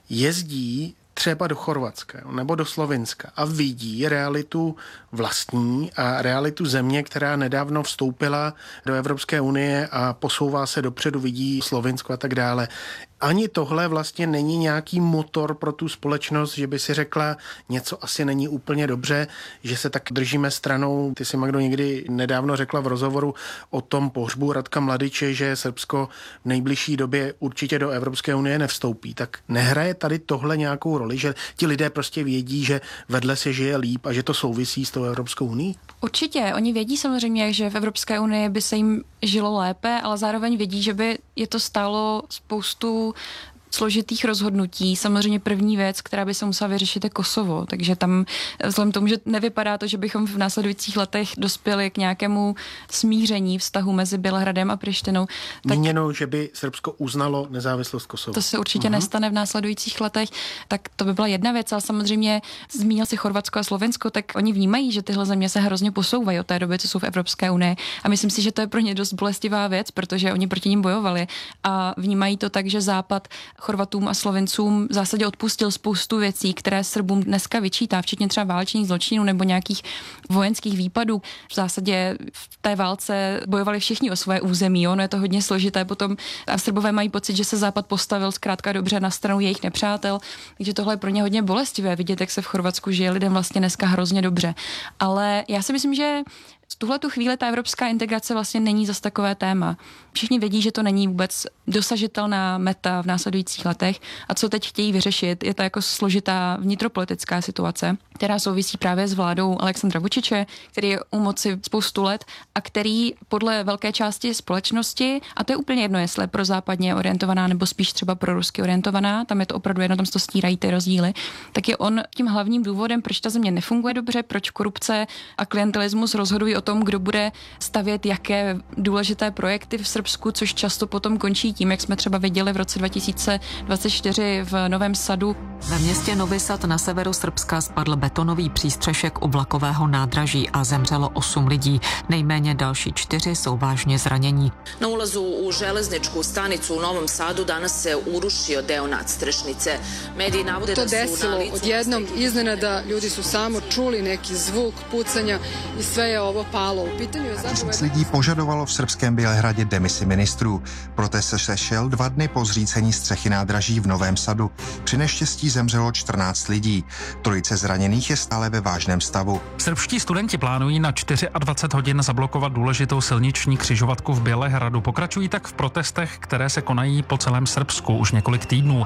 jezdí třeba do Chorvatska nebo do Slovinska a vidí realitu vlastní a realitu země, která nedávno vstoupila do Evropské unie a posouvá se dopředu, vidí Slovinsko a tak dále. Ani tohle vlastně není nějaký motor pro tu společnost, že by si řekla, něco asi není úplně dobře, že se tak držíme stranou. Ty si, Magdo, někdy nedávno řekla v rozhovoru o tom pohřbu Radka Mladiče, že Srbsko v nejbližší době určitě do Evropské unie nevstoupí. Tak nehraje tady tohle nějakou roli, že ti lidé prostě vědí, že vedle se žije líp a že to souvisí s tou Evropskou unií?
Určitě. Oni vědí samozřejmě, že v Evropské unii by se jim žilo lépe, ale zároveň vědí, že by je to stálo spoustu složitých rozhodnutí. Samozřejmě první věc, která by se musela vyřešit, je Kosovo. Takže tam vzhledem tomu, že nevypadá to, že bychom v následujících letech dospěli k nějakému smíření vztahu mezi Bělehradem a Prištinou. Tak
míněno, že by Srbsko uznalo nezávislost Kosova.
To se určitě
uh-huh.
nestane v následujících letech, tak to by byla jedna věc, ale samozřejmě zmínil si Chorvatsko a Slovensko, tak oni vnímají, že tyhle země se hrozně posouvají od té doby, co jsou v Evropské unii. A myslím si, že to je pro ně dost bolestivá věc, protože oni proti nim bojovali a vnímají to tak, že Západ Chorvatům a Slovincům v zásadě odpustil spoustu věcí, které Srbům dneska vyčítá, včetně třeba válečných zločinů nebo nějakých vojenských výpadů. V zásadě v té válce bojovali všichni o svoje území, ono je to hodně složité potom a Srbové mají pocit, že se Západ postavil zkrátka dobře na stranu jejich nepřátel, takže tohle je pro ně hodně bolestivé vidět, jak se v Chorvatsku žije lidem vlastně dneska hrozně dobře. Ale já si myslím, že v tuhle tu chvíli ta evropská integrace vlastně není zas takové téma. Všichni vědí, že to není vůbec dosažitelná meta v následujících letech a co teď chtějí vyřešit, je ta jako složitá vnitropolitická situace, která souvisí právě s vládou Alexandra Vučiče, který je u moci spoustu let a který podle velké části společnosti, a to je úplně jedno, jestli je pro západně orientovaná nebo spíš třeba pro rusky orientovaná, tam je to opravdu jedno, tam se to stírají ty rozdíly, tak je on tím hlavním důvodem, proč ta země nefunguje dobře, proč korupce a klientelismus rozhodují o tom, kdo bude stavět jaké důležité projekty v Srbsku, což často potom končí tím, jak jsme třeba viděli v roce dva tisíce dvacet čtyři v Novém Sadu.
Ve městě Novi Sad na severu Srbska spadl betonový přístřešek u vlakového nádraží a zemřelo osm lidí. Nejméně další čtyři jsou vážně zranění.
Na ulazu u železničku stanicu u Novom Sadu danas se urušio deo nadstrešnice. Mediji navode da su na licu...
To desilo odjednom iznenada, ljudi su samo čuli neki zvuk pucanja i sve je ovo palo. U pitanju je zapravo...
Tisíc lidí požadovalo v srbském Bělehradě demisi ministrů. Protest se sešel dva dny po zřícení střechy nádraží v Novém Sadu. Při neštěstí zemřelo čtrnáct lidí. Trojice zraněných je stále ve vážném stavu.
Srbští studenti plánují na dvacet čtyři hodin zablokovat důležitou silniční křižovatku v Bělehradu. Pokračují tak v protestech, které se konají po celém Srbsku už několik týdnů.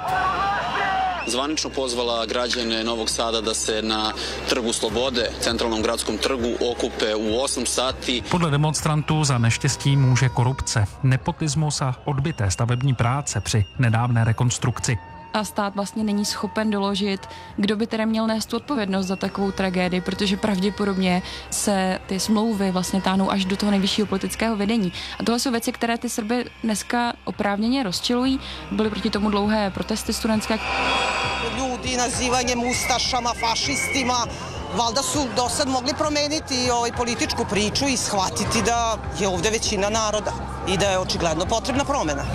Zvanično pozvala građane Novog Sada da se na Trgu Slobode, centralnom gradskom trgu, okupe u osm sati.
Podle demonstrantů za neštěstí může korupce, nepotismus a odbyté stavební práce při nedávné rekonstrukci.
A stát vlastně není schopen doložit, kdo by tedy měl nést tu odpovědnost za takovou tragédii, protože pravděpodobně se ty smlouvy vlastně táhnou až do toho nejvyššího politického vedení. A tohle jsou věci, které ty Srby dneska oprávněně rozčilují. Byly proti tomu dlouhé protesty studentské.
Ljudi nazivanjem ustašama, fašistima, valjda su do sad mogli promeniti ovaj političku priču i shvatiti da je ovde većina naroda i da je očigledno potrebna promena.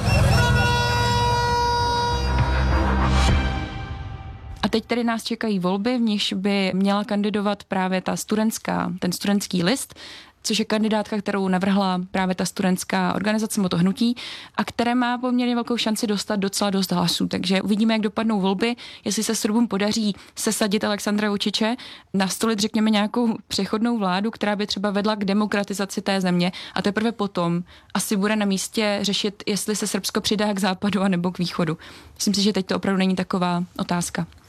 A teď tedy nás čekají volby, v nichž by měla kandidovat právě ta studentská, ten studentský list, což je kandidátka, kterou navrhla právě ta studentská organizace, to hnutí, a které má poměrně velkou šanci dostat docela dost hlasů. Takže uvidíme, jak dopadnou volby, jestli se Srbům podaří sesadit Alexandra Vučiče, nastolit, řekněme, nějakou přechodnou vládu, která by třeba vedla k demokratizaci té země, a teprve potom asi bude na místě řešit, jestli se Srbsko přidá k západu anebo k východu. Myslím si, že teď to opravdu není taková otázka.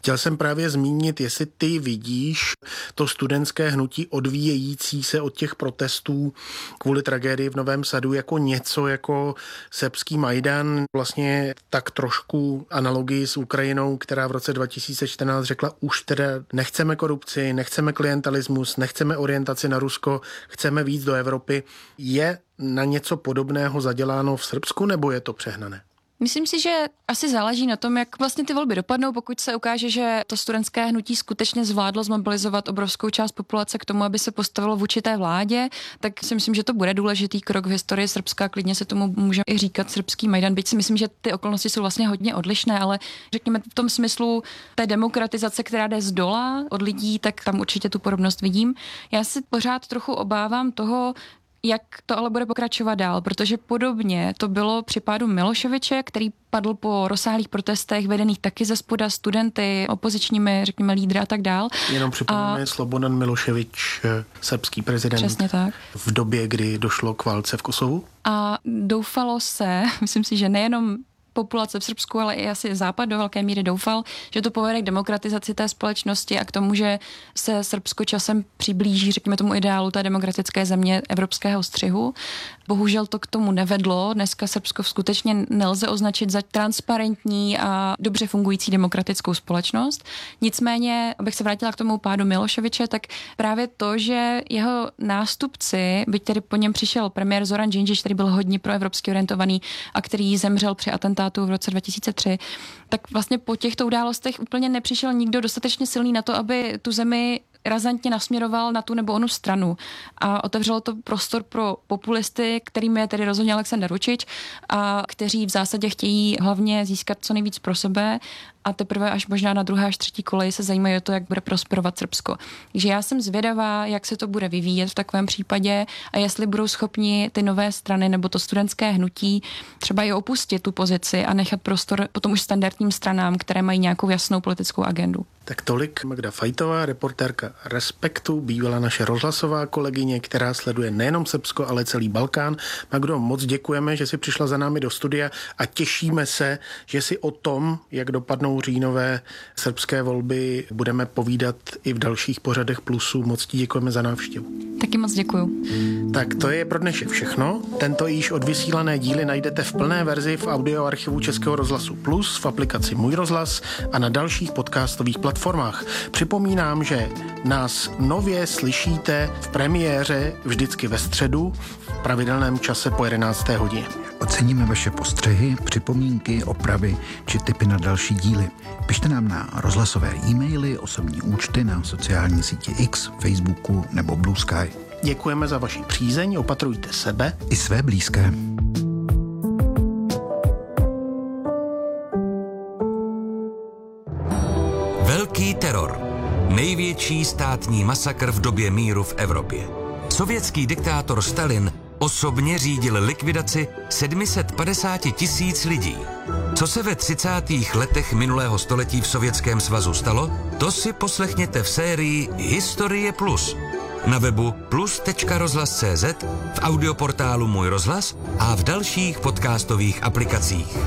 Chtěl jsem právě zmínit, jestli ty vidíš to studentské hnutí odvíjející se od těch protestů kvůli tragédii v Novém Sadu jako něco jako srbský Majdan, vlastně tak trošku analogii s Ukrajinou, která v roce dva tisíce čtrnáct řekla, už teda nechceme korupci, nechceme klientelismus, nechceme orientaci na Rusko, chceme víc do Evropy. Je na něco podobného zaděláno v Srbsku, nebo je to přehnané?
Myslím si, že asi záleží na tom, jak vlastně ty volby dopadnou. Pokud se ukáže, že to studentské hnutí skutečně zvládlo zmobilizovat obrovskou část populace k tomu, aby se postavilo vůči té vládě, tak si myslím, že to bude důležitý krok v historii Srbska. Klidně se tomu může i říkat srbský Majdan, byť si myslím, že ty okolnosti jsou vlastně hodně odlišné, ale řekněme v tom smyslu té demokratizace, která jde z dola od lidí, tak tam určitě tu podobnost vidím. Já si pořád trochu obávám toho, jak to ale bude pokračovat dál, protože podobně to bylo při pádu Miloševiče, který padl po rozsáhlých protestech vedených taky ze spoda studenty, opozičními, řekněme, lídry a tak dál.
Jenom připomínáme a... Slobodan Miloševič, srbský prezident.
Přesně tak.
V době, kdy došlo k válce v Kosovu.
A doufalo se, myslím si, že nejenom populace v Srbsku, ale i asi Západ do velké míry doufal, že to povede k demokratizaci té společnosti a k tomu, že se Srbsko časem přiblíží, řekněme, tomu ideálu té demokratické země evropského střihu. Bohužel to k tomu nevedlo. Dneska Srbsko skutečně nelze označit za transparentní a dobře fungující demokratickou společnost. Nicméně, abych se vrátila k tomu pádu Miloševiče, tak právě to, že jeho nástupci, byť tedy po něm přišel premiér Zoran Džindžić, který byl hodně proevropsky orientovaný a který zemřel při atentátu v roce dva tisíce tři, tak vlastně po těchto událostech úplně nepřišel nikdo dostatečně silný na to, aby tu zemi razantně nasměroval na tu nebo onu stranu. A otevřelo to prostor pro populisty, kterým je tedy rozhodně Aleksandar Vučić a kteří v zásadě chtějí hlavně získat co nejvíc pro sebe a teprve až možná na druhé až třetí koleji se zajímají o to, jak bude prosperovat Srbsko. Takže já jsem zvědavá, jak se to bude vyvíjet v takovém případě a jestli budou schopni ty nové strany nebo to studentské hnutí třeba i opustit tu pozici a nechat prostor potom už standardním stranám, které mají nějakou jasnou politickou agendu.
Tak tolik Magda Fajtová, reportérka Respektu, bývala naše rozhlasová kolegyně, která sleduje nejenom Srbsko, ale celý Balkán. Magdo, moc děkujeme, že jsi přišla za námi do studia a těšíme se, že si o tom, jak dopadnou říjnové srbské volby, budeme povídat i v dalších pořadech Plusu. Moc ti děkujeme za návštěvu.
Taky moc děkuju.
Tak to je pro dnešek všechno. Tento již odvysílané díly najdete v plné verzi v audioarchivu Českého rozhlasu Plus, v aplikaci Můj rozhlas a na dalších podcastových platformách. Připomínám, že nás nově slyšíte v premiéře vždycky ve středu v pravidelném čase po jedenácté hodině.
Oceníme vaše postřehy, připomínky, opravy či tipy na další díly. Pište nám na rozhlasové e-maily, osobní účty na sociální síti X, Facebooku nebo Blue Sky.
Děkujeme za vaši přízeň, opatrujte sebe
i své blízké.
Velký teror. Největší státní masakr v době míru v Evropě. Sovětský diktátor Stalin osobně řídil likvidaci sedm set padesát tisíc lidí. Co se ve třicátých letech minulého století v Sovětském svazu stalo, to si poslechněte v sérii Historie Plus. Na webu plus tečka rozhlas tečka cé zet, v audioportálu Můj rozhlas a v dalších podcastových aplikacích.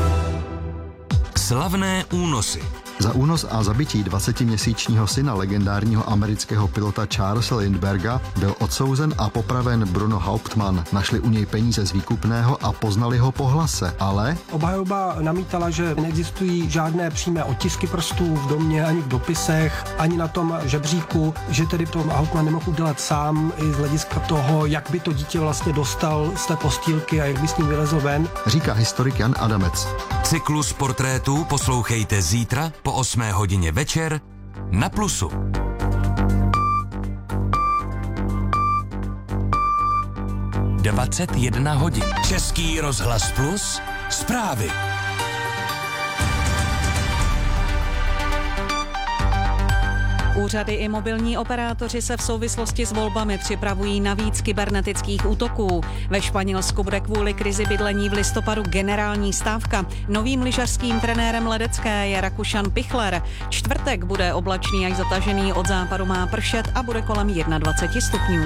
Slavné únosy.
Za únos a zabití dvacetiměsíčního syna legendárního amerického pilota Charlesa Lindberga byl odsouzen a popraven Bruno Hauptmann. Našli u něj peníze z výkupného a poznali ho po hlase, ale...
Obhajoba namítala, že neexistují žádné přímé otisky prstů v domě, ani v dopisech, ani na tom žebříku, že tedy to Hauptmann nemohl udělat sám i z hlediska toho, jak by to dítě vlastně dostal z té postýlky a jak by s ním vylezl ven.
Říká historik Jan Adamec.
Cyklus portrétů poslouchejte zítra po osmé hodině večer na Plusu. dvacet jedna hodin. Český rozhlas Plus. Zprávy.
Úřady i mobilní operátoři se v souvislosti s volbami připravují na víc kybernetických útoků. Ve Španělsku bude kvůli krizi bydlení v listopadu generální stávka. Novým lyžařským trenérem ledecké je Rakušan Pichler. Čtvrtek bude oblačný až zatažený, od západu má pršet a bude kolem dvacet jedna stupňů.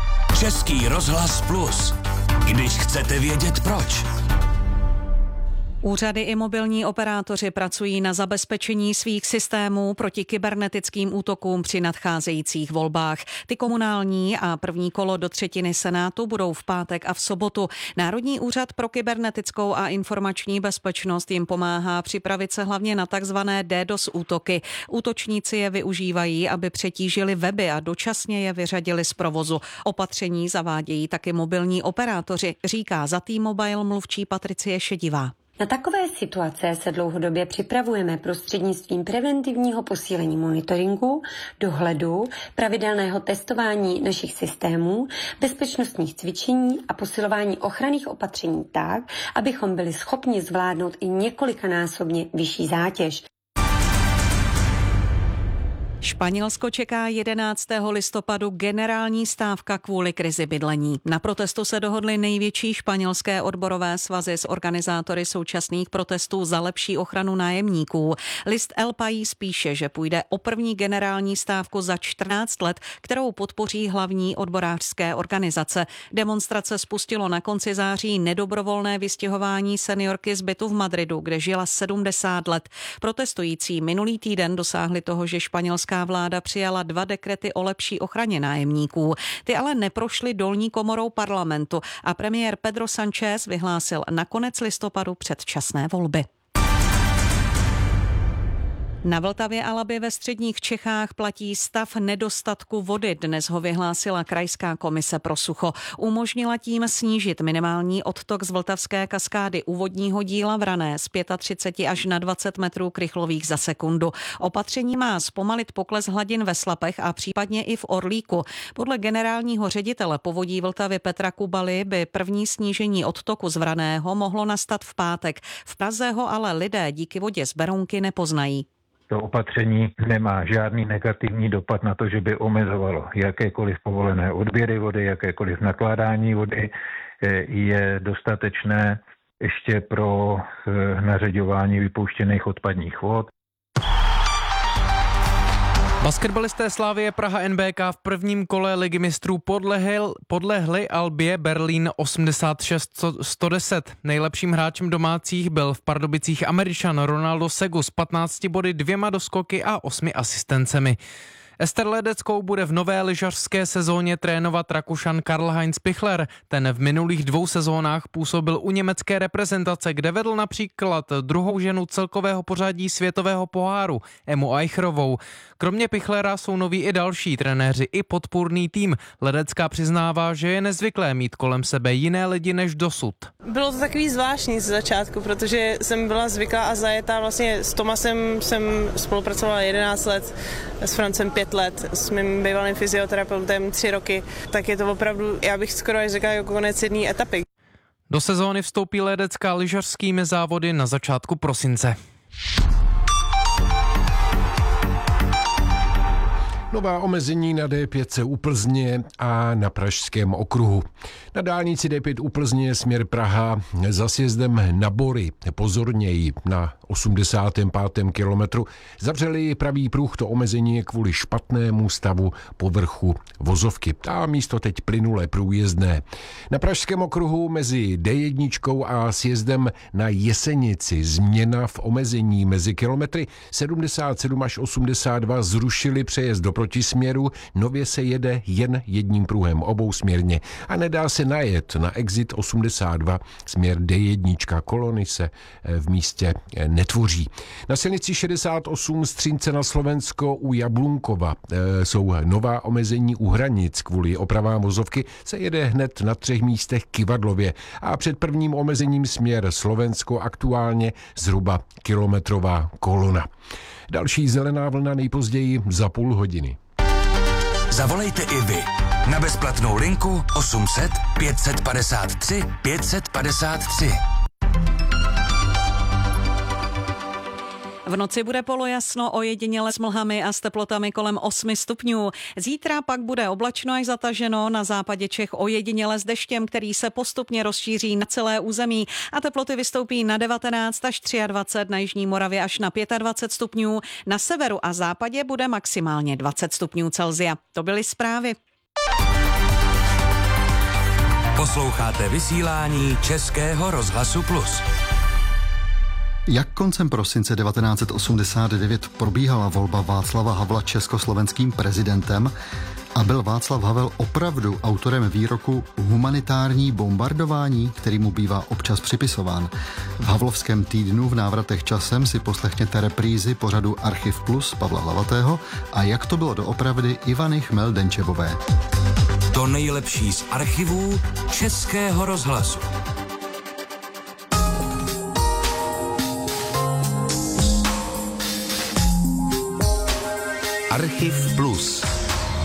Český rozhlas Plus. Když chcete vědět proč.
Úřady i mobilní operátoři pracují na zabezpečení svých systémů proti kybernetickým útokům při nadcházejících volbách. Ty komunální a první kolo do třetiny Senátu budou v pátek a v sobotu. Národní úřad pro kybernetickou a informační bezpečnost jim pomáhá připravit se hlavně na takzvané DDoS útoky. Útočníci je využívají, aby přetížili weby a dočasně je vyřadili z provozu. Opatření zavádějí taky mobilní operátoři, říká za T-Mobile mluvčí Patricie Šedivá.
Na takové situace se dlouhodobě připravujeme prostřednictvím preventivního posílení monitoringu, dohledu, pravidelného testování našich systémů, bezpečnostních cvičení a posilování ochranných opatření tak, abychom byli schopni zvládnout i několikanásobně vyšší zátěž.
Španělsko čeká jedenáctého listopadu generální stávka kvůli krizi bydlení. Na protestu se dohodly největší španělské odborové svazy s organizátory současných protestů za lepší ochranu nájemníků. List El País píše, že půjde o první generální stávku za čtrnáct let, kterou podpoří hlavní odborářské organizace. Demonstrace spustilo na konci září nedobrovolné vystěhování seniorky z bytu v Madridu, kde žila sedmdesát let. Protestující minulý týden dosáhli toho, že španělská vláda přijala dva dekrety o lepší ochraně nájemníků. Ty ale neprošly dolní komorou parlamentu a premiér Pedro Sánchez vyhlásil na konec listopadu předčasné volby. Na Vltavě a Labě ve středních Čechách platí stav nedostatku vody. Dnes ho vyhlásila Krajská komise pro sucho. Umožnila tím snížit minimální odtok z Vltavské kaskády u vodního díla Vrané z třicet pět až na dvacet metrů krychlových za sekundu. Opatření má zpomalit pokles hladin ve Slapech a případně i v Orlíku. Podle generálního ředitele povodí Vltavy Petra Kubaly by první snížení odtoku z Vraného mohlo nastat v pátek. V Praze ho ale lidé díky vodě z Berounky nepoznají.
To opatření nemá žádný negativní dopad na to, že by omezovalo jakékoliv povolené odběry vody, jakékoliv nakládání vody. Je dostatečné ještě pro nařeďování vypouštěných odpadních vod.
Basketbalisté Slavie Praha N B K v prvním kole ligy mistrů podlehl, podlehli Albě Berlín osmdesát šest sto deset. Nejlepším hráčem domácích byl v Pardubicích Američan Ronaldo Segu s patnácti body, dvěma doskoky a osmi asistencemi. Ester Ledeckou bude v nové lyžařské sezóně trénovat Rakušan Karl-Heinz Pichler. Ten v minulých dvou sezónách působil u německé reprezentace, kde vedl například druhou ženu celkového pořadí světového poháru, Emu Eicherovou. Kromě Pichlera jsou noví i další trenéři i podpůrný tým. Ledecká přiznává, že je nezvyklé mít kolem sebe jiné lidi než dosud.
Bylo to takový zvláštní ze začátku, protože jsem byla zvyklá a zajetá. Vlastně s Tomasem jsem spolupracovala jedenáct let, s Francem pět let, s mým bývalým fyzioterapeutem tři roky, tak je to opravdu, já bych skoro až řekla, jako konec jedné etapy.
Do sezóny vstoupí Ledecká lyžařskými závody na začátku prosince.
Nová omezení na D pět u Plzně a na Pražském okruhu. Na dálnici D pět u Plzně směr Praha za sjezdem na Bory, pozorněji na osmdesátém pátém kilometru, zavřeli pravý pruh. To omezení je kvůli špatnému stavu povrchu vozovky. A místo teď plynulé průjezdné. Na Pražském okruhu mezi D jedna a sjezdem na Jesenici změna v omezení mezi kilometry sedmdesát sedm až osmdesát dva zrušili přejezd do protisměru, nově se jede jen jedním pruhem obousměrně a nedá se najet na exit osmdesát dva směr D jedna. Kolony se v místě netvoří. Na silnici šedesát osm Střínce na Slovensko u Jablunkova jsou nová omezení u hranic. Kvůli opravám vozovky se jede hned na třech místech kyvadlově a před prvním omezením směr Slovensko aktuálně zhruba kilometrová kolona. Další zelená vlna nejpozději za půl hodiny.
Zavolejte i vy na bezplatnou linku osm set pět padesát tři pět padesát tři.
V noci bude polojasno, ojediněle s mlhami a s teplotami kolem osmi stupňů. Zítra pak bude oblačno až zataženo, na západě Čech ojediněle s deštěm, který se postupně rozšíří na celé území a teploty vystoupí na devatenáct až dvacet tři, na jižní Moravě až na dvacet pět stupňů. Na severu a západě bude maximálně dvacet stupňů Celsia. To byly zprávy.
Posloucháte vysílání Českého rozhlasu Plus.
Jak koncem prosince devatenáct set osmdesát devět probíhala volba Václava Havla československým prezidentem a byl Václav Havel opravdu autorem výroku humanitární bombardování, který mu bývá občas připisován? V Havlovském týdnu v návratech časem si poslechněte reprízy pořadu Archiv Plus Pavla Hlavatého a jak to bylo doopravdy Ivany Chmel-Denčevové.
To nejlepší z archivů Českého rozhlasu. Archiv Plus.